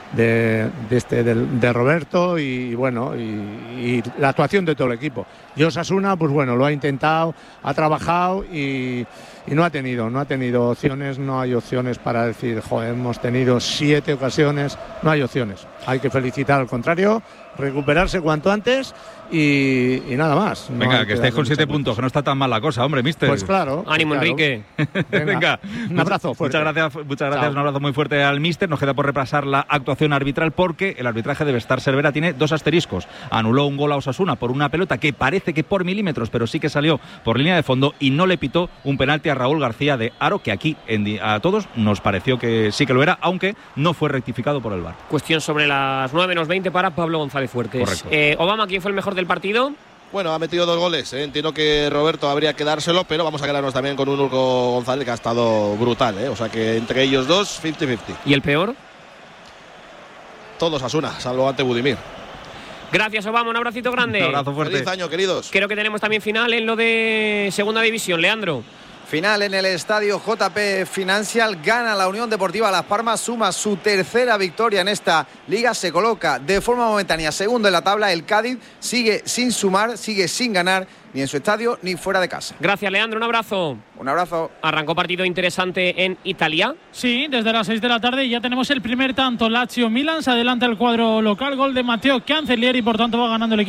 Speaker 13: de, de, este, de, de Roberto y bueno, y, y la actuación de todo el equipo. Y Osasuna, pues bueno, lo ha intentado, ha trabajado y, y no ha tenido, no ha tenido opciones, no hay opciones para decir, joder, hemos tenido siete ocasiones, no hay opciones. Hay que felicitar, al contrario, recuperarse cuanto antes y, y nada más. No
Speaker 5: Venga, que, que estéis con siete
Speaker 13: puntos,
Speaker 5: puntos, que no está tan mal la cosa, hombre, mister.
Speaker 13: Pues claro.
Speaker 3: Ánimo,
Speaker 13: claro.
Speaker 3: Enrique.
Speaker 13: Venga,
Speaker 5: Venga,
Speaker 13: un abrazo fuerte.
Speaker 5: Muchas gracias, muchas gracias,
Speaker 13: Chao.
Speaker 5: un abrazo muy fuerte al mister. Nos queda por repasar la actuación arbitral porque el arbitraje de Bestar Cervera tiene dos asteriscos. Anuló un gol a Osasuna por una pelota que parece que por milímetros, pero sí que salió por línea de fondo, y no le pitó un penalti a Raúl García de Haro, que aquí en, a todos nos pareció que sí que lo era, aunque no fue rectificado por el V A R.
Speaker 3: Cuestión sobre las nueve menos veinte para Pablo González Fuertes.
Speaker 5: Correcto.
Speaker 3: Eh, Obama, ¿quién fue el mejor del partido?
Speaker 11: Bueno, ha metido dos goles, ¿eh? Entiendo que Roberto habría que dárselo, pero vamos a quedarnos también con un Urco González que ha estado brutal, ¿eh? O sea que entre ellos dos, cincuenta cincuenta.
Speaker 3: ¿Y el peor?
Speaker 11: Todos Asuna, salvo ante Budimir.
Speaker 3: Gracias, Obama, un abracito grande.
Speaker 5: Un abrazo fuerte.
Speaker 11: Feliz año, queridos.
Speaker 3: Creo que tenemos también final en lo de Segunda División, Leandro.
Speaker 6: Final en el estadio J P Financial, gana la Unión Deportiva Las Palmas, suma su tercera victoria en esta liga, se coloca de forma momentánea segundo en la tabla. El Cádiz sigue sin sumar, sigue sin ganar, ni en su estadio ni fuera de casa.
Speaker 3: Gracias, Leandro, un abrazo.
Speaker 6: Un abrazo.
Speaker 3: Arrancó partido interesante en Italia.
Speaker 7: Sí, desde las seis de la tarde ya tenemos el primer tanto. Lazio Milan, se adelanta el cuadro local, gol de Matteo Cancellieri, por tanto va ganando el equipo